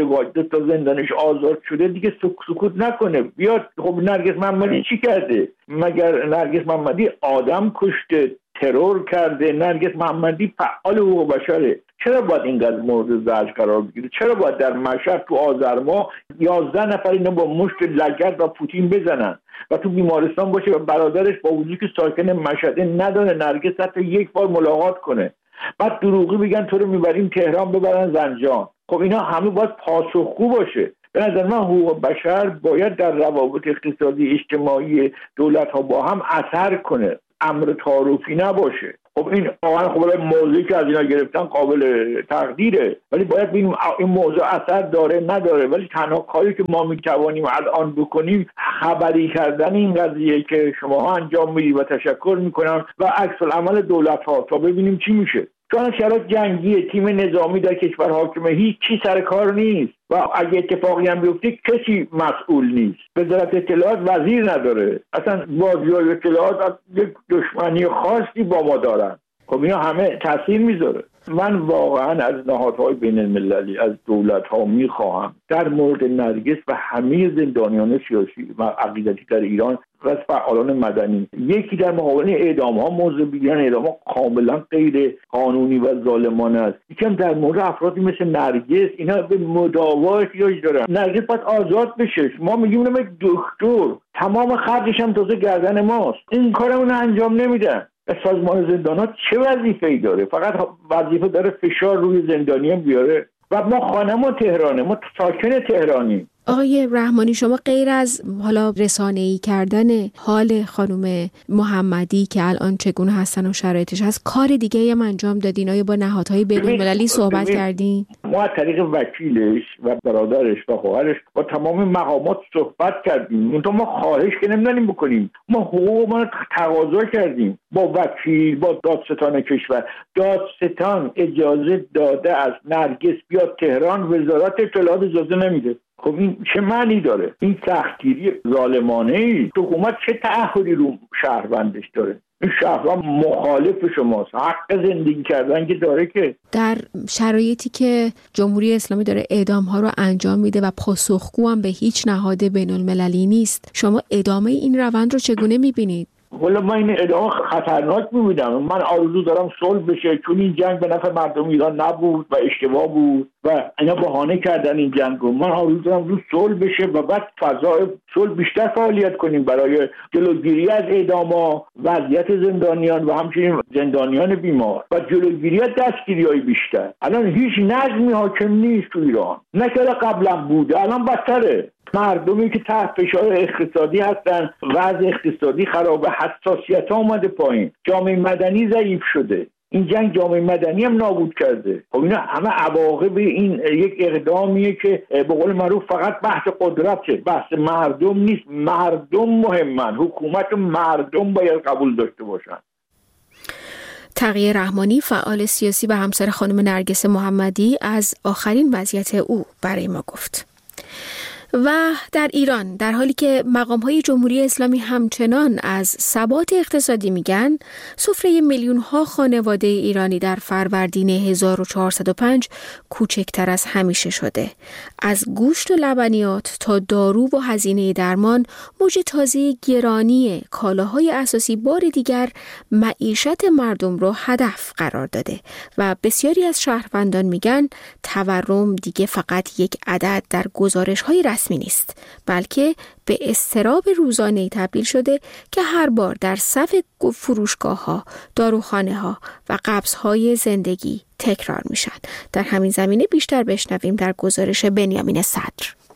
تا زندانش آزاد شده، دیگه سکوت نکنه، بیاد. خب نرگس محمدی چی کرده؟ مگر نرگس محمدی آدم کشته، ترور کرده؟ نرگس محمدی فعال حقوق بشره. چرا باید اینقدر مورد زجر قرار بگیره؟ چرا باید در مشهد تو آذر ماه 11 نفر اینو با مشت لگد و پوتین بزنن و تو بیمارستان باشه و برادرش با وجودی که ساکن مشهد نداره نرگس حتی یک بار ملاقات کنه؟ بعد دروغی بگن تو رو میبریم تهران ببرن زنجان. خب اینا همه باید پاسخگو باشه. به نظر من حقوق بشر باید در روابط اقتصادی اجتماعی دولت ها با هم اثر کنه، امر تعارفی نباشه. خب این واقعا خب موضوعی که از اینا گرفتن قابل تقدیره، ولی باید ببینیم این موضوع اثر داره نداره. ولی تنها کاری که ما میتوانیم الان بکنیم خبری کردن این قضیه که شماها انجام میدید و تشکر میکنم و عکس العمل دولت ها تا ببینیم چی میشه. چون شرایط جنگی، تیم نظامی در کشور حاکمه، هیچ چی سر کار نیست و اگه اتفاقی هم بیفته کسی مسئول نیست. وزارت اطلاعات وزیر نداره، اصلا بازیای اطلاعات یک دشمنی خاصی با ما دارن. خب اینا همه تاثیر میذاره. من واقعا از نهادهای بین المللی، از دولت‌ها میخواهم در مورد نرگس و همه زندانیان سیاسی و عقیدتی در ایران و فعالان مدنی یکی در مقابل اعدام‌ها موضع بگیرن. اعدام‌ها کاملا غیر قانونی و ظالمانه است. یکم در مورد افرادی مثل نرگس، اینا به مداوا احتیاج دارن. نرگس باید آزاد بشه. ما میگیم یک دکتر، تمام خرجش هم تازه گردن ماست. این کارمون انجام نمیدن. سازمان زندانات چه وظیفه‌ای داره؟ فقط وظیفه داره فشار روی زندانیان بیاره. و ما خانم‌ها تهرانه، ما ساکن تهرانی. آقای رحمانی، شما غیر از حالا رسانه‌ای کردن حال خانم محمدی که الان چگونه هستن و شرایطش هست، کار دیگه هم انجام دادین؟ آیا با نهادهای بین‌المللی صحبت کردین؟ ما از طریق وکیلش و برادرش و خواهرش با تمام مقامات صحبت کردیم. منتها ما خواهش که نمی‌دونیم بکنیم. ما حقوق ما رو تقاضا کردیم با وکیل، با دادستان کشور. دادستان اجازه داده از نرگس بیاد تهران، وزارت اطلاعات اجازه نمیده. خب این چه معنی داره؟ این سختگیری ظالمانه ای. حکومت چه تعهدی رو شهروندش داره؟ این شهروند مخالف شماست، حق زندگی کردن که داره. که در شرایطی که جمهوری اسلامی داره اعدام ها رو انجام میده و پاسخگو هم به هیچ نهاد بین المللی نیست، شما ادامه این روند رو چگونه میبینید؟ والا من این ادامه خطرناک میبینم. من آرزو دارم صلح بشه، چون این جنگ به نفع مردم ایران نبود و اشتباه بود و اینا بهانه کردن این جنگ رو. من آرزو دارم رو صلح بشه و بعد فضای صلح بیشتر فعالیت کنیم برای جلوگیری از اعدام‌ها، وضعیت زندانیان و همچنین زندانیان بیمار و جلوگیری از دستگیری‌های بیشتر. الان هیچ نظمی حاکم نیست تو ایران، نه که قبلا بوده، الان بدتره. مردمی که تحت فشار اقتصادی هستن، وضع اقتصادی خرابه، حساسیت ها اومده پایین، جامعه مدنی ضعیف شده. این جنگ جامعه مدنی هم نابود کرده. خب اینا همه عواقب این یک اقدامیه که به قول معروف فقط بحث قدرته، بحث مردم نیست. مردم مهمن، حکومت مردم باید قبول داشته باشن. تقی رحمانی، فعال سیاسی و همسر خانم نرگس محمدی، از آخرین وضعیت او برای ما گفت. و در ایران، در حالی که مقام‌های جمهوری اسلامی همچنان از ثبات اقتصادی میگن، سفره میلیون‌ها خانواده ایرانی در فروردین 1405 کوچکتر از همیشه شده. از گوشت و لبنیات تا دارو و هزینه درمان، موج تازه گرانی کالاهای اساسی بار دیگر معیشت مردم رو هدف قرار داده و بسیاری از شهروندان میگن تورم دیگه فقط یک عدد در گزارش‌های رسمی نیست، بلکه به اضطراب روزانه‌ای تبدیل شده که هر بار در صف فروشگاه‌ها، داروخانه‌ها و قبض‌های زندگی تکرار میشن. در همین زمینه بیشتر بشنویم در گزارش بنیامین صدر.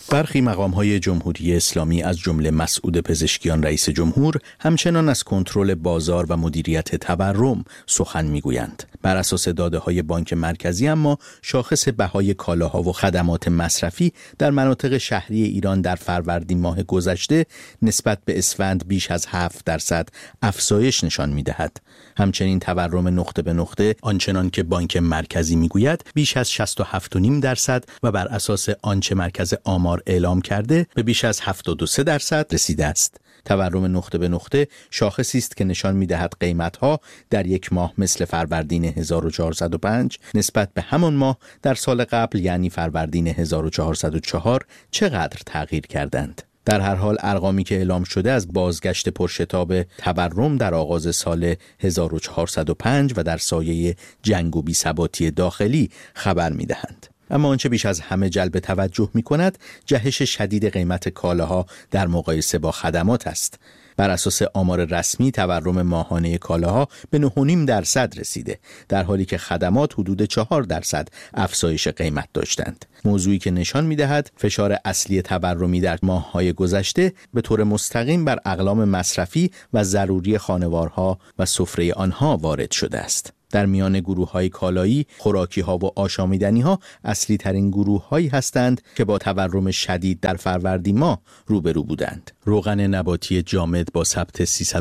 برخی مقام‌های جمهوری اسلامی از جمله مسعود پزشکیان رئیس جمهور همچنان از کنترل بازار و مدیریت تورم سخن می‌گویند. بر اساس داده‌های بانک مرکزی اما شاخص بهای کالاها و خدمات مصرفی در مناطق شهری ایران در فروردین ماه گذشته نسبت به اسفند بیش از 7% افزایش نشان می‌دهد. همچنین تورم نقطه به نقطه آنچنان که بانک مرکزی می‌گوید بیش از 67.5% و بر اساس آنچه مرکز آمار اعلام کرده به بیش از 73% رسیده است. تورم نقطه به نقطه شاخصی است که نشان می‌دهد قیمت‌ها در یک ماه مثل فروردین 1405 نسبت به همان ماه در سال قبل یعنی فروردین 1404 چقدر تغییر کردند. در هر حال ارقامی که اعلام شده از بازگشت پرشتاب تورم در آغاز سال 1405 و در سایه جنگ و بی‌ثباتی داخلی خبر می‌دهند. اما آنچه بیش از همه جلب توجه می‌کند جهش شدید قیمت کالاها در مقایسه با خدمات است. بر اساس آمار رسمی تورم ماهانه کالاها به 9.5% رسیده، در حالی که خدمات حدود 4% افزایش قیمت داشتند. موضوعی که نشان می‌دهد فشار اصلی تورمی در ماه‌های گذشته به طور مستقیم بر اقلام مصرفی و ضروری خانوارها و سفره آنها وارد شده است. در میان گروه‌های کالایی، خوراکی‌ها و آشامیدنی‌ها اصلی ترین گروه‌هایی هستند که با تورم شدید در فروردین ماه روبرو بودند. روغن نباتی جامد با ثبت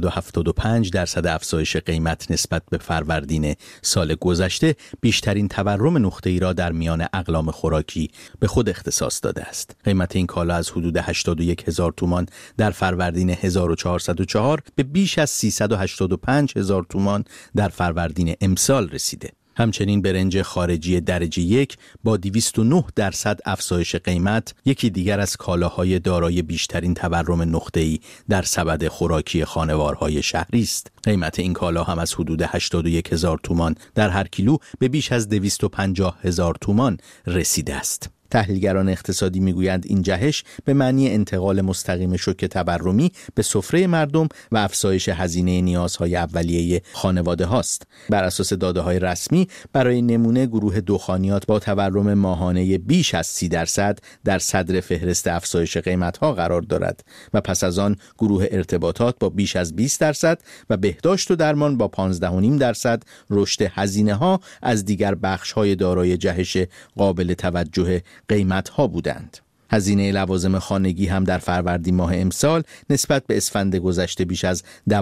375% افزایش قیمت نسبت به فروردین سال گذشته بیشترین تورم نقطه‌ای را در میان اقلام خوراکی به خود اختصاص داده است. قیمت این کالا از حدود 81,000 تومان در فروردین 1404 به بیش از 385,000 تومان در فروردین امسال رسیده. همچنین برنج خارجی درجه 1 با 209% افزایش قیمت یکی دیگر از کالاهای دارای بیشترین تورم نقطه‌ای در سبد خوراکی خانوارهای شهری است. قیمت این کالا هم از حدود 81,000 تومان در هر کیلو به بیش از 250,000 تومان رسیده است. تحلیلگران اقتصادی میگویند این جهش به معنی انتقال مستقیم شوک تورمی به سفره مردم و افزایش هزینه نیازهای اولیه خانواده هاست. بر اساس داده‌های رسمی برای نمونه گروه دخانیات با تورم ماهانه بیش از 30% در صدر فهرست افزایش قیمت‌ها قرار دارد و پس از آن گروه ارتباطات با بیش از 20% و بهداشت و درمان با 15.5% رشد هزینه‌ها از دیگر بخش‌های دارای جهش قابل توجه قیمت‌ها بودند. هزینه لوازم خانگی هم در فروردین ماه امسال نسبت به اسفند گذشته بیش از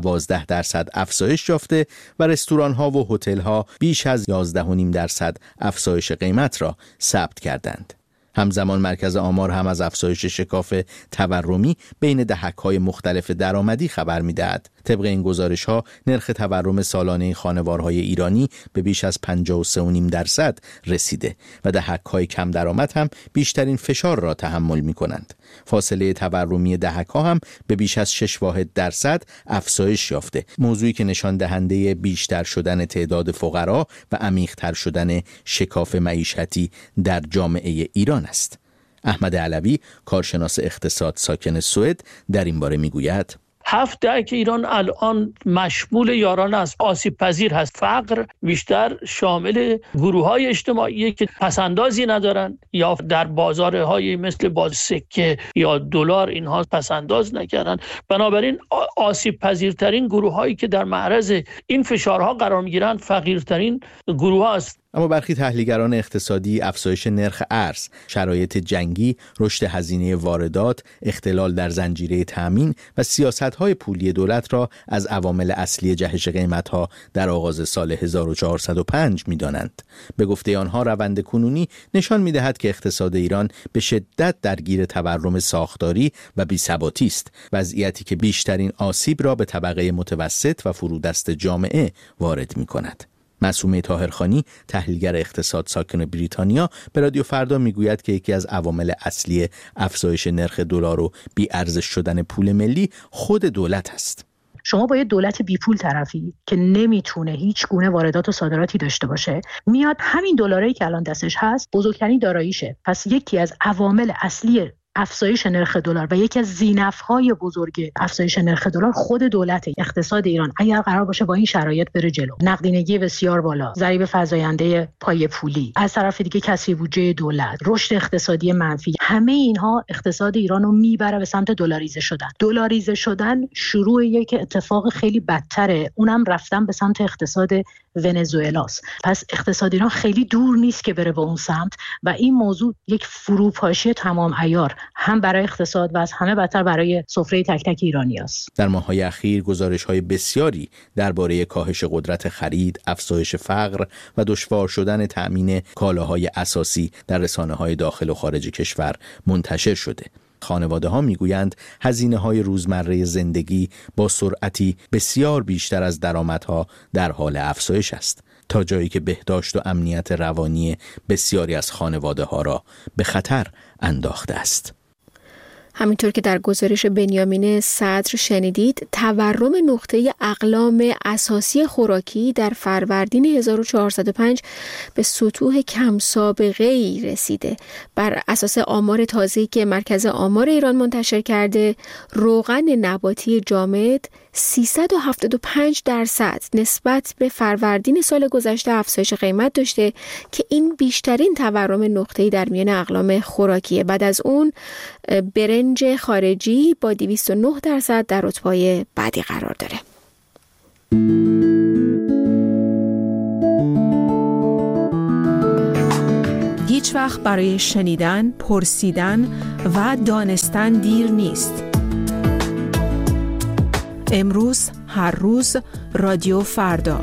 12% افزایش یافته و رستوران‌ها و هتل‌ها بیش از 11.5% افزایش قیمت را ثبت کردند. همزمان مرکز آمار هم از افزایش شکاف تورمی بین دهک‌های مختلف درآمدی خبر می‌دهد. طبق این گزارش‌ها نرخ تورم سالانه خانوارهای ایرانی به بیش از 53.5% رسیده و دهک‌های کم درآمد هم بیشترین فشار را تحمل می‌کنند. فاصله تورمی دهک‌ها هم به بیش از 6% افزایش یافته، موضوعی که نشان دهنده بیشتر شدن تعداد فقرا و عمیق‌تر شدن شکاف معیشتی در جامعه ایران است. احمد علوی کارشناس اقتصاد ساکن سوئد در این باره میگوید 7 دهه که ایران الان مشمول یاران است، آسیب پذیر هست. فقر بیشتر شامل گروه‌های اجتماعی که پسندازی ندارن یا در بازارهای مثل باز سکه یا دلار اینها پسنداز نکردن. بنابراین آسیب پذیرترین گروه‌هایی که در معرض این فشارها قرار می‌گیرند فقیرترین گروه‌ها است. اما برخی تحلیلگران اقتصادی افزایش نرخ ارز، شرایط جنگی، رشد هزینه واردات، اختلال در زنجیره تامین و سیاست‌های پولی دولت را از عوامل اصلی جهش قیمت‌ها در آغاز سال 1405 می‌دانند. به گفته آنها روند کنونی نشان می‌دهد که اقتصاد ایران به شدت درگیر تورم ساختاری و بی‌ثباتی است، وضعیتی که بیشترین آسیب را به طبقه متوسط و فرودست جامعه وارد می‌کند. معصومه طاهرخانی تحلیلگر اقتصاد ساکن بریتانیا به رادیو فردا میگوید که یکی از عوامل اصلی افزایش نرخ دلار و بی‌ارزش شدن پول ملی خود دولت است. شما با یه دولت بی پول طرفی که نمیتونه هیچ گونه واردات و صادراتی داشته باشه، میاد همین دلاری که الان دستش هست بزرگترین داراییشه. پس یکی از عوامل اصلی افزایش نرخ دلار و یکی از ذینفع‌های بزرگ افزایش نرخ دلار خود دولت. اقتصاد ایران اگر قرار باشه با این شرایط بره جلو، نقدینگی بسیار بالا، ضریب فزاینده پای پولی، از طرف دیگه کسری بودجه دولت، رشد اقتصادی منفی، همه اینها اقتصاد ایران رو میبره به سمت دلاریزه شدن شروع یک اتفاق خیلی بدتره، اونم رفتن به سمت اقتصاد ونزوئلاست. پس اقتصاد ایران خیلی دور نیست که بره به اون سمت و این موضوع یک فروپاشی تمام عیار هم برای اقتصاد و از همه بدتر برای سفره تک تک ایرانی است. در ماه‌های اخیر گزارش‌های بسیاری درباره کاهش قدرت خرید، افزایش فقر و دشوار شدن تأمین کالاهای اساسی در رسانه‌های داخل و خارج کشور منتشر شده. خانواده‌ها میگویند هزینه‌های روزمره زندگی با سرعتی بسیار بیشتر از درآمدها در حال افزایش است، تا جایی که بهداشت و امنیت روانی بسیاری از خانواده‌ها را به خطر انداخته است. همینطور که در گزارش بنیامین صدر شنیدید، تورم نقطه اقلام اساسی خوراکی در فروردین 1405 به سطوح کم سابقه‌ای رسیده. بر اساس آمار تازه‌ای که مرکز آمار ایران منتشر کرده، روغن نباتی جامد 375% نسبت به فروردین سال گذشته افزایش قیمت داشته که این بیشترین تورم نقطه‌ای در میان اقلام خوراکیه. بعد از اون برنج خارجی با 209% در رتبه‌های بعدی قرار داره. هیچ وقت برای شنیدن، پرسیدن و دانستن دیر نیست. امروز، هر روز، رادیو فردا.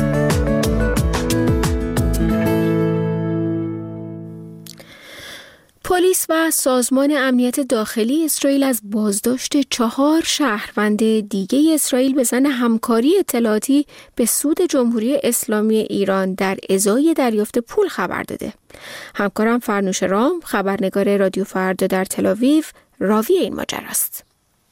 پلیس و سازمان امنیت داخلی اسرائیل از بازداشت 4 شهروند دیگه اسرائیل به ظن همکاری اطلاعاتی به سود جمهوری اسلامی ایران در ازای دریافت پول خبر داده. همکارم فرنوش رام، خبرنگار رادیو فردا در تل‌آویو، راوی این ماجراست.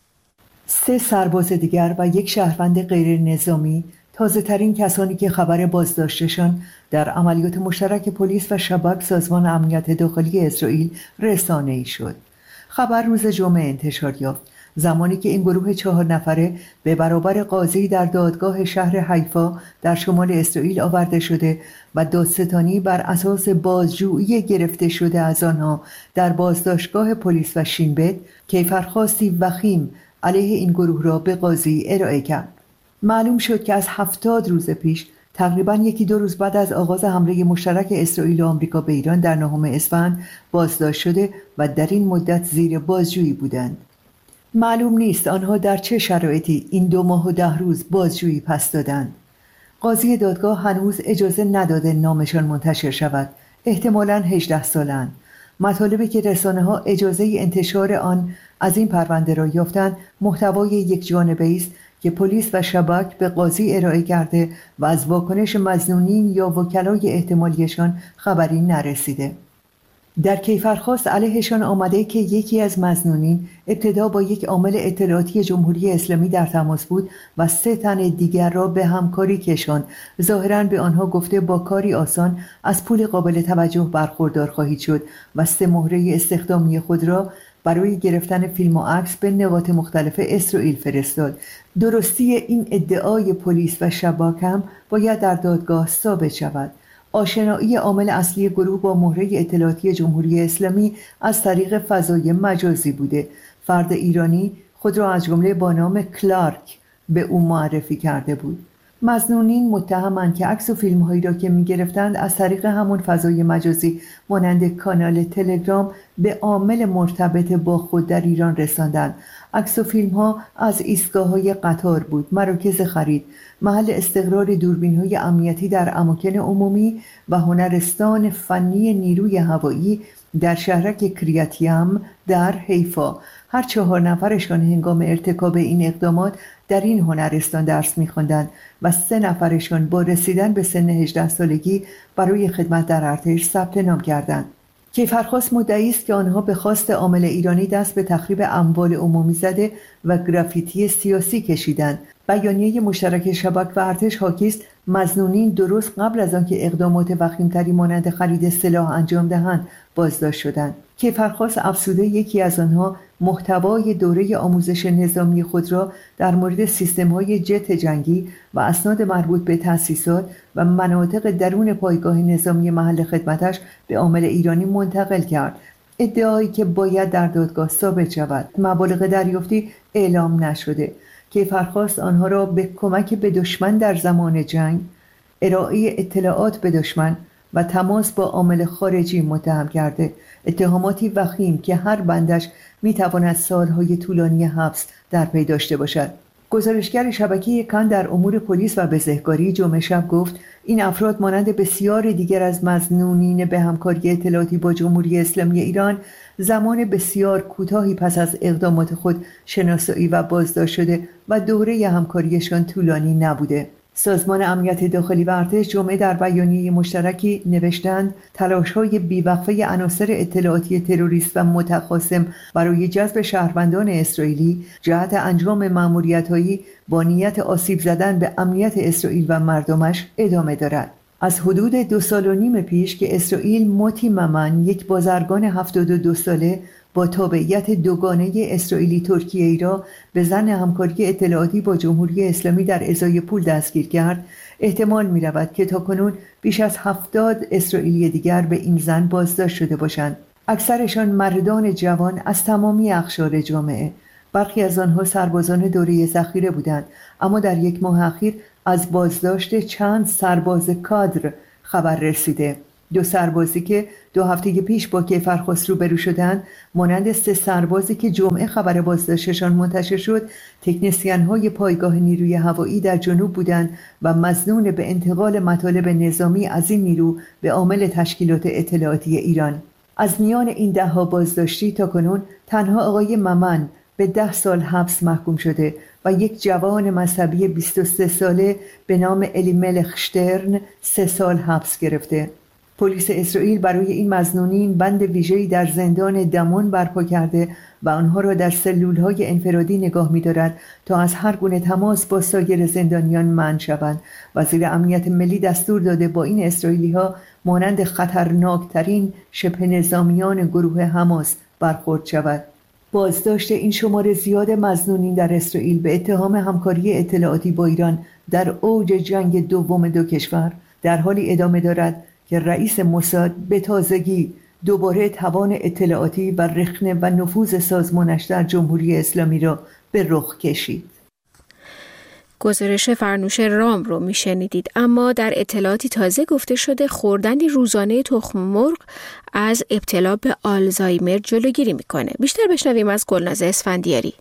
3 سرباز دیگر و 1 شهروند غیر نظامی تازه ترین کسانی که خبر بازداشتشان در عملیات مشترک پلیس و شباک سازمان امنیت داخلی اسرائیل رسانه‌ای شد. خبر روز جمعه انتشار یافت، زمانی که این گروه 4 نفره به برابر قاضی در دادگاه شهر حیفا در شمال اسرائیل آورده شده و دادستانی بر اساس بازجویی گرفته شده از آنها در بازداشتگاه پلیس و شینبت کیفرخواستی وخیم علیه این گروه را به قاضی ارائه کرد. معلوم شد که از 70 روز پیش، تقریباً 1-2 روز بعد از آغاز حمله مشترک اسرائیل و آمریکا به ایران در 9 اسفند بازداشت شده و در این مدت زیر بازجویی بودند. معلوم نیست آنها در چه شرایطی این 2 ماه و 10 روز بازجویی پس دادند. قاضی دادگاه هنوز اجازه نداده نامشان منتشر شود. احتمالاً 18 سالند. مطالبی که رسانه‌ها اجازه انتشار آن از این پرونده را یافتند محتوای یک جانبه است که پلیس و شباک به قاضی ارائه کرده و از واکنش مظنونین یا وکلای احتمالیشان خبری نرسیده. در کیفرخواست علیهشان آمده که یکی از مظنونین ابتدا با یک عامل اطلاعاتی جمهوری اسلامی در تماس بود و 3 تن دیگر را به همکاری کشاند. ظاهراً به آنها گفته با کاری آسان از پول قابل توجه برخوردار خواهید شد و 3 مهره استخدامی خود را برای گرفتن فیلم و عکس به نقاط مختلف اسرائیل فرستاد. درستی این ادعای پلیس و شباک هم باید در دادگاه ثابت شود. آشنایی عامل اصلی گروه با مهره اطلاعاتی جمهوری اسلامی از طریق فضای مجازی بوده. فرد ایرانی خود را از جمله با نام کلارک به او معرفی کرده بود. مظنونین متهمند که عکس و فیلم‌هایی را که می‌گرفتند از طریق همون فضای مجازی مانند کانال تلگرام به عامل مرتبط با خود در ایران رساندند. عکس و فیلم‌ها از ایستگاه‌های قطار بود، مراکز خرید، محل استقرار دوربین‌های امنیتی در اماکن عمومی و هنرستان فنی نیروی هوایی در شهرک کریاتیم در حیفا. هر 4 نفرشان هنگام ارتکاب این اقدامات در این هنرستان درس می‌خواندند و 3 نفرشان با رسیدن به سن 18 سالگی برای خدمت در ارتش ثبت نام کردند. کیفرخواست مدعی است که آنها به خواست عامل ایرانی دست به تخریب اموال عمومی زده و گرافیتی سیاسی کشیدند بیانیه مشترک شباک و ارتش حاکی است مظنونین درست قبل از آنکه اقدامات وخیم‌تری مانند خرید سلاح انجام دهند بازداشت شدند. کیفرخواست افسوده یکی از آنها محتوای دوره آموزش نظامی خود را در مورد سیستم‌های جت جنگی و اسناد مربوط به تأسیسات و مناطق درون پایگاه نظامی محل خدمتش به عامل ایرانی منتقل کرد. ادعایی که باید در دادگاه ثابت شود. مبالغ دریافتی اعلام نشده. کیفرخواست آنها را به کمک به دشمن در زمان جنگ، ارائه اطلاعات به دشمن و تماس با عامل خارجی متهم کرده. اتهاماتی وخیم که هر بندش میتواند سالهای طولانی حبس در پی داشته باشد. گزارشگر شبکه کان در امور پلیس و بزهکاری جمعه شب گفت این افراد مانند بسیار دیگر از مظنونین به همکاری اطلاعاتی با جمهوری اسلامی ایران زمان بسیار کوتاهی پس از اقدامات خود شناسایی و بازداشت شده و دوره همکاریشان طولانی نبوده. سازمان امنیت داخلی و ارتش جمعه در بیانیه مشترکی نوشتند تلاش‌های بی‌وقفه عناصر اطلاعاتی تروریست و متخاصم برای جذب شهروندان اسرائیلی جهت انجام مأموریت‌هایی با نیت آسیب زدن به امنیت اسرائیل و مردمش ادامه دارد. از حدود 2.5 سال پیش که اسرائیل موتی ممن، یک بازرگان 72 ساله با تابعیت دوگانه اسرائیلی ترکیه‌ای را به ظن همکاری اطلاعاتی با جمهوری اسلامی در ازای پول دستگیر کرد، احتمال می‌رود که تاکنون بیش از 70 اسرائیلی دیگر به این زن بازداشت شده باشند. اکثرشان مردان جوان از تمامی اقشار جامعه. برخی از آنها سربازان دوره ذخیره بودند، اما در یک ماه اخیر از بازداشت چند سرباز کادر خبر رسیده. 2 سربازی که 2 هفته پیش با کیفرخواست روبرو شدند، مانند 3 سربازی که جمعه خبر بازداشتشان منتشر شد، تکنسین‌های پایگاه نیروی هوایی در جنوب بودند و مظنون به انتقال مطالب نظامی از این نیرو به عامل تشکیلات اطلاعاتی ایران. از میان این 10 بازداشتی تاکنون تنها آقای ممن به 10 سال حبس محکوم شده و یک جوان مذهبی 23 ساله به نام الیملخ شترن 3 سال حبس گرفته. پلیس اسرائیل برای این مظنونین بند ویژه‌ای در زندان دمون برپا کرده و آنها را در سلول‌های انفرادی نگاه می‌دارد تا از هر گونه تماس با سایر زندانیان منع شوند. وزیر امنیت ملی دستور داده با این اسرائیلی‌ها مانند خطرناکترین شبه نظامیان گروه حماس برخورد شود. بازداشت این شمار زیاد مظنونین در اسرائیل به اتهام همکاری اطلاعاتی با ایران در اوج جنگ دوم 2 کشور در حالی ادامه دارد که رئیس موساد به تازگی دوباره توان اطلاعاتی و رخنه و نفوذ سازمانش در جمهوری اسلامی را به رخ کشید. گزارش فرنوش رام رو میشنیدید. اما در اطلاعاتی تازه گفته شده خوردن روزانه تخم مرغ از ابتلا به آلزایمر جلوگیری میکنه. بیشتر بشنویم از گلناز اسفندیاری.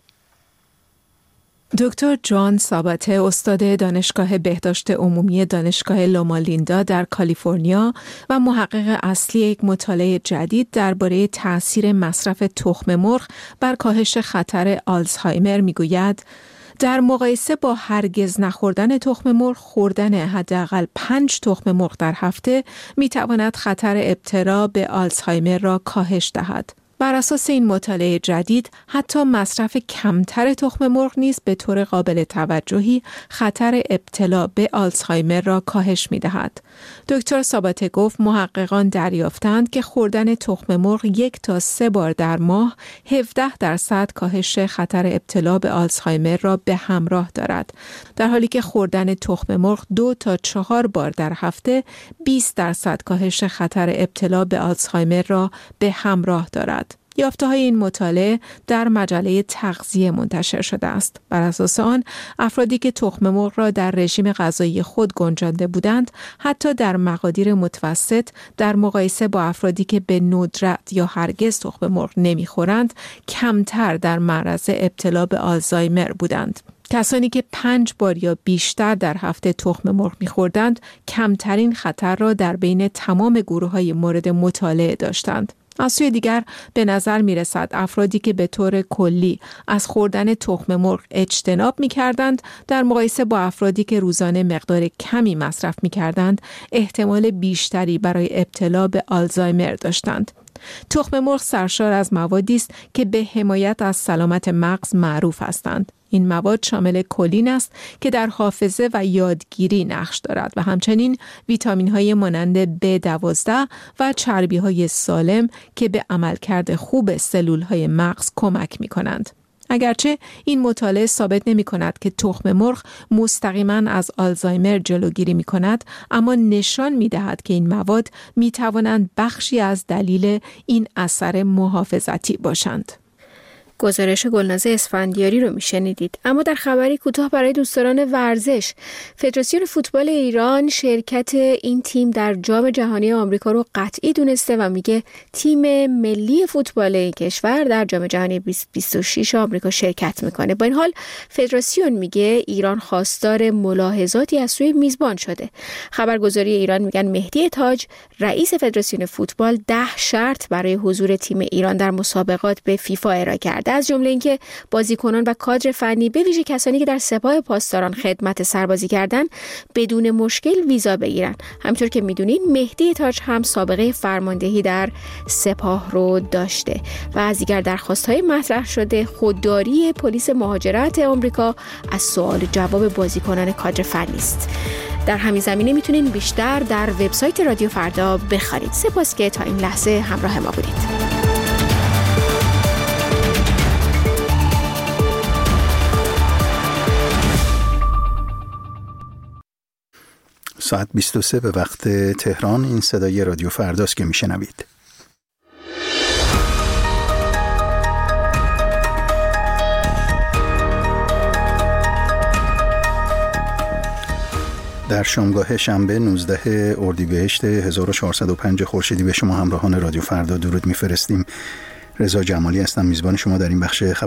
دکتر جان ساباته، استاد دانشگاه بهداشت عمومی دانشگاه لوما-لیندا در کالیفرنیا و محقق اصلی یک مطالعه جدید درباره تأثیر مصرف تخم مرغ بر کاهش خطر آلزایمر میگوید در مقایسه با هرگز نخوردن تخم مرغ، خوردن حداقل 5 تخم مرغ در هفته میتواند خطر ابتلا به آلزایمر را کاهش دهد. بر اساس این مطالعه جدید، حتی مصرف کمتر تخم مرغ نیز به طور قابل توجهی خطر ابتلا به آلزایمر را کاهش می‌دهد. دکتر ساباته گفت محققان دریافتند که خوردن تخم مرغ 1 تا 3 بار در ماه 17% کاهش خطر ابتلا به آلزایمر را به همراه دارد، در حالی که خوردن تخم مرغ 2 تا 4 بار در هفته 20% کاهش خطر ابتلا به آلزایمر را به همراه دارد. یافته‌های این مطالعه در مجله تغذیه منتشر شده است. بر اساس آن، افرادی که تخم مرغ را در رژیم غذایی خود گنجانده بودند، حتی در مقادیر متوسط در مقایسه با افرادی که به ندرت یا هرگز تخم مرغ نمی‌خورند، کمتر در معرض ابتلا به آلزایمر بودند. کسانی که 5 بار یا بیشتر در هفته تخم مرغ می‌خوردند، کمترین خطر را در بین تمام گروه‌های مورد مطالعه داشتند. از سوی دیگر به نظر می رسد افرادی که به طور کلی از خوردن تخم مرغ اجتناب می کردند در مقایسه با افرادی که روزانه مقدار کمی مصرف می کردند احتمال بیشتری برای ابتلا به آلزایمر داشتند. تخم مرغ سرشار از موادی است که به حمایت از سلامت مغز معروف هستند. این مواد شامل کلین است که در حافظه و یادگیری نقش دارد و همچنین ویتامین‌های مانند B12 و چربی‌های سالم که به عملکرد خوب سلول‌های مغز کمک می‌کنند. اگرچه این مطالعه ثابت نمی کند که تخم مرغ مستقیما از آلزایمر جلوگیری می کند، اما نشان می دهد که این مواد می توانند بخشی از دلیل این اثر محافظتی باشند. گزارش گلناز اسفندیاری رو میشنیدید. اما در خبری کوتاه برای دوستداران ورزش، فدراسیون فوتبال ایران شرکت این تیم در جام جهانی آمریکا رو قطعی دونسته و میگه تیم ملی فوتبال این کشور در جام جهانی 2026 آمریکا شرکت میکنه. با این حال فدراسیون میگه ایران خواستار ملاحظاتی از سوی میزبان شده. خبرگزاری ایران میگن مهدی تاج رئیس فدراسیون فوتبال 10 شرط برای حضور تیم ایران در مسابقات به فیفا ارائه کرده، از جمله اینکه بازیکنان و کادر فنی به ویژه کسانی که در سپاه پاسداران خدمت سربازی کردن بدون مشکل ویزا بگیرن. همونطور که میدونین مهدی تاج هم سابقه فرماندهی در سپاه رو داشته و از دیگر درخواست‌های مطرح شده خودداری پلیس مهاجرت آمریکا از سوال جواب بازیکنان کادر فنی است. در همین زمینه میتونین بیشتر در وبسایت رادیو فردا بخوانید. سپاس که تا این لحظه همراه ما بودید. ساعت 23 به وقت تهران. این صدای رادیو فرداست که میشنوید. در شامگاه شنبه 19 اردیبهشت 1405 خورشیدی به شما همراهان رادیو فردا درود میفرستیم. رضا جمالی هستم، میزبان شما در این بخش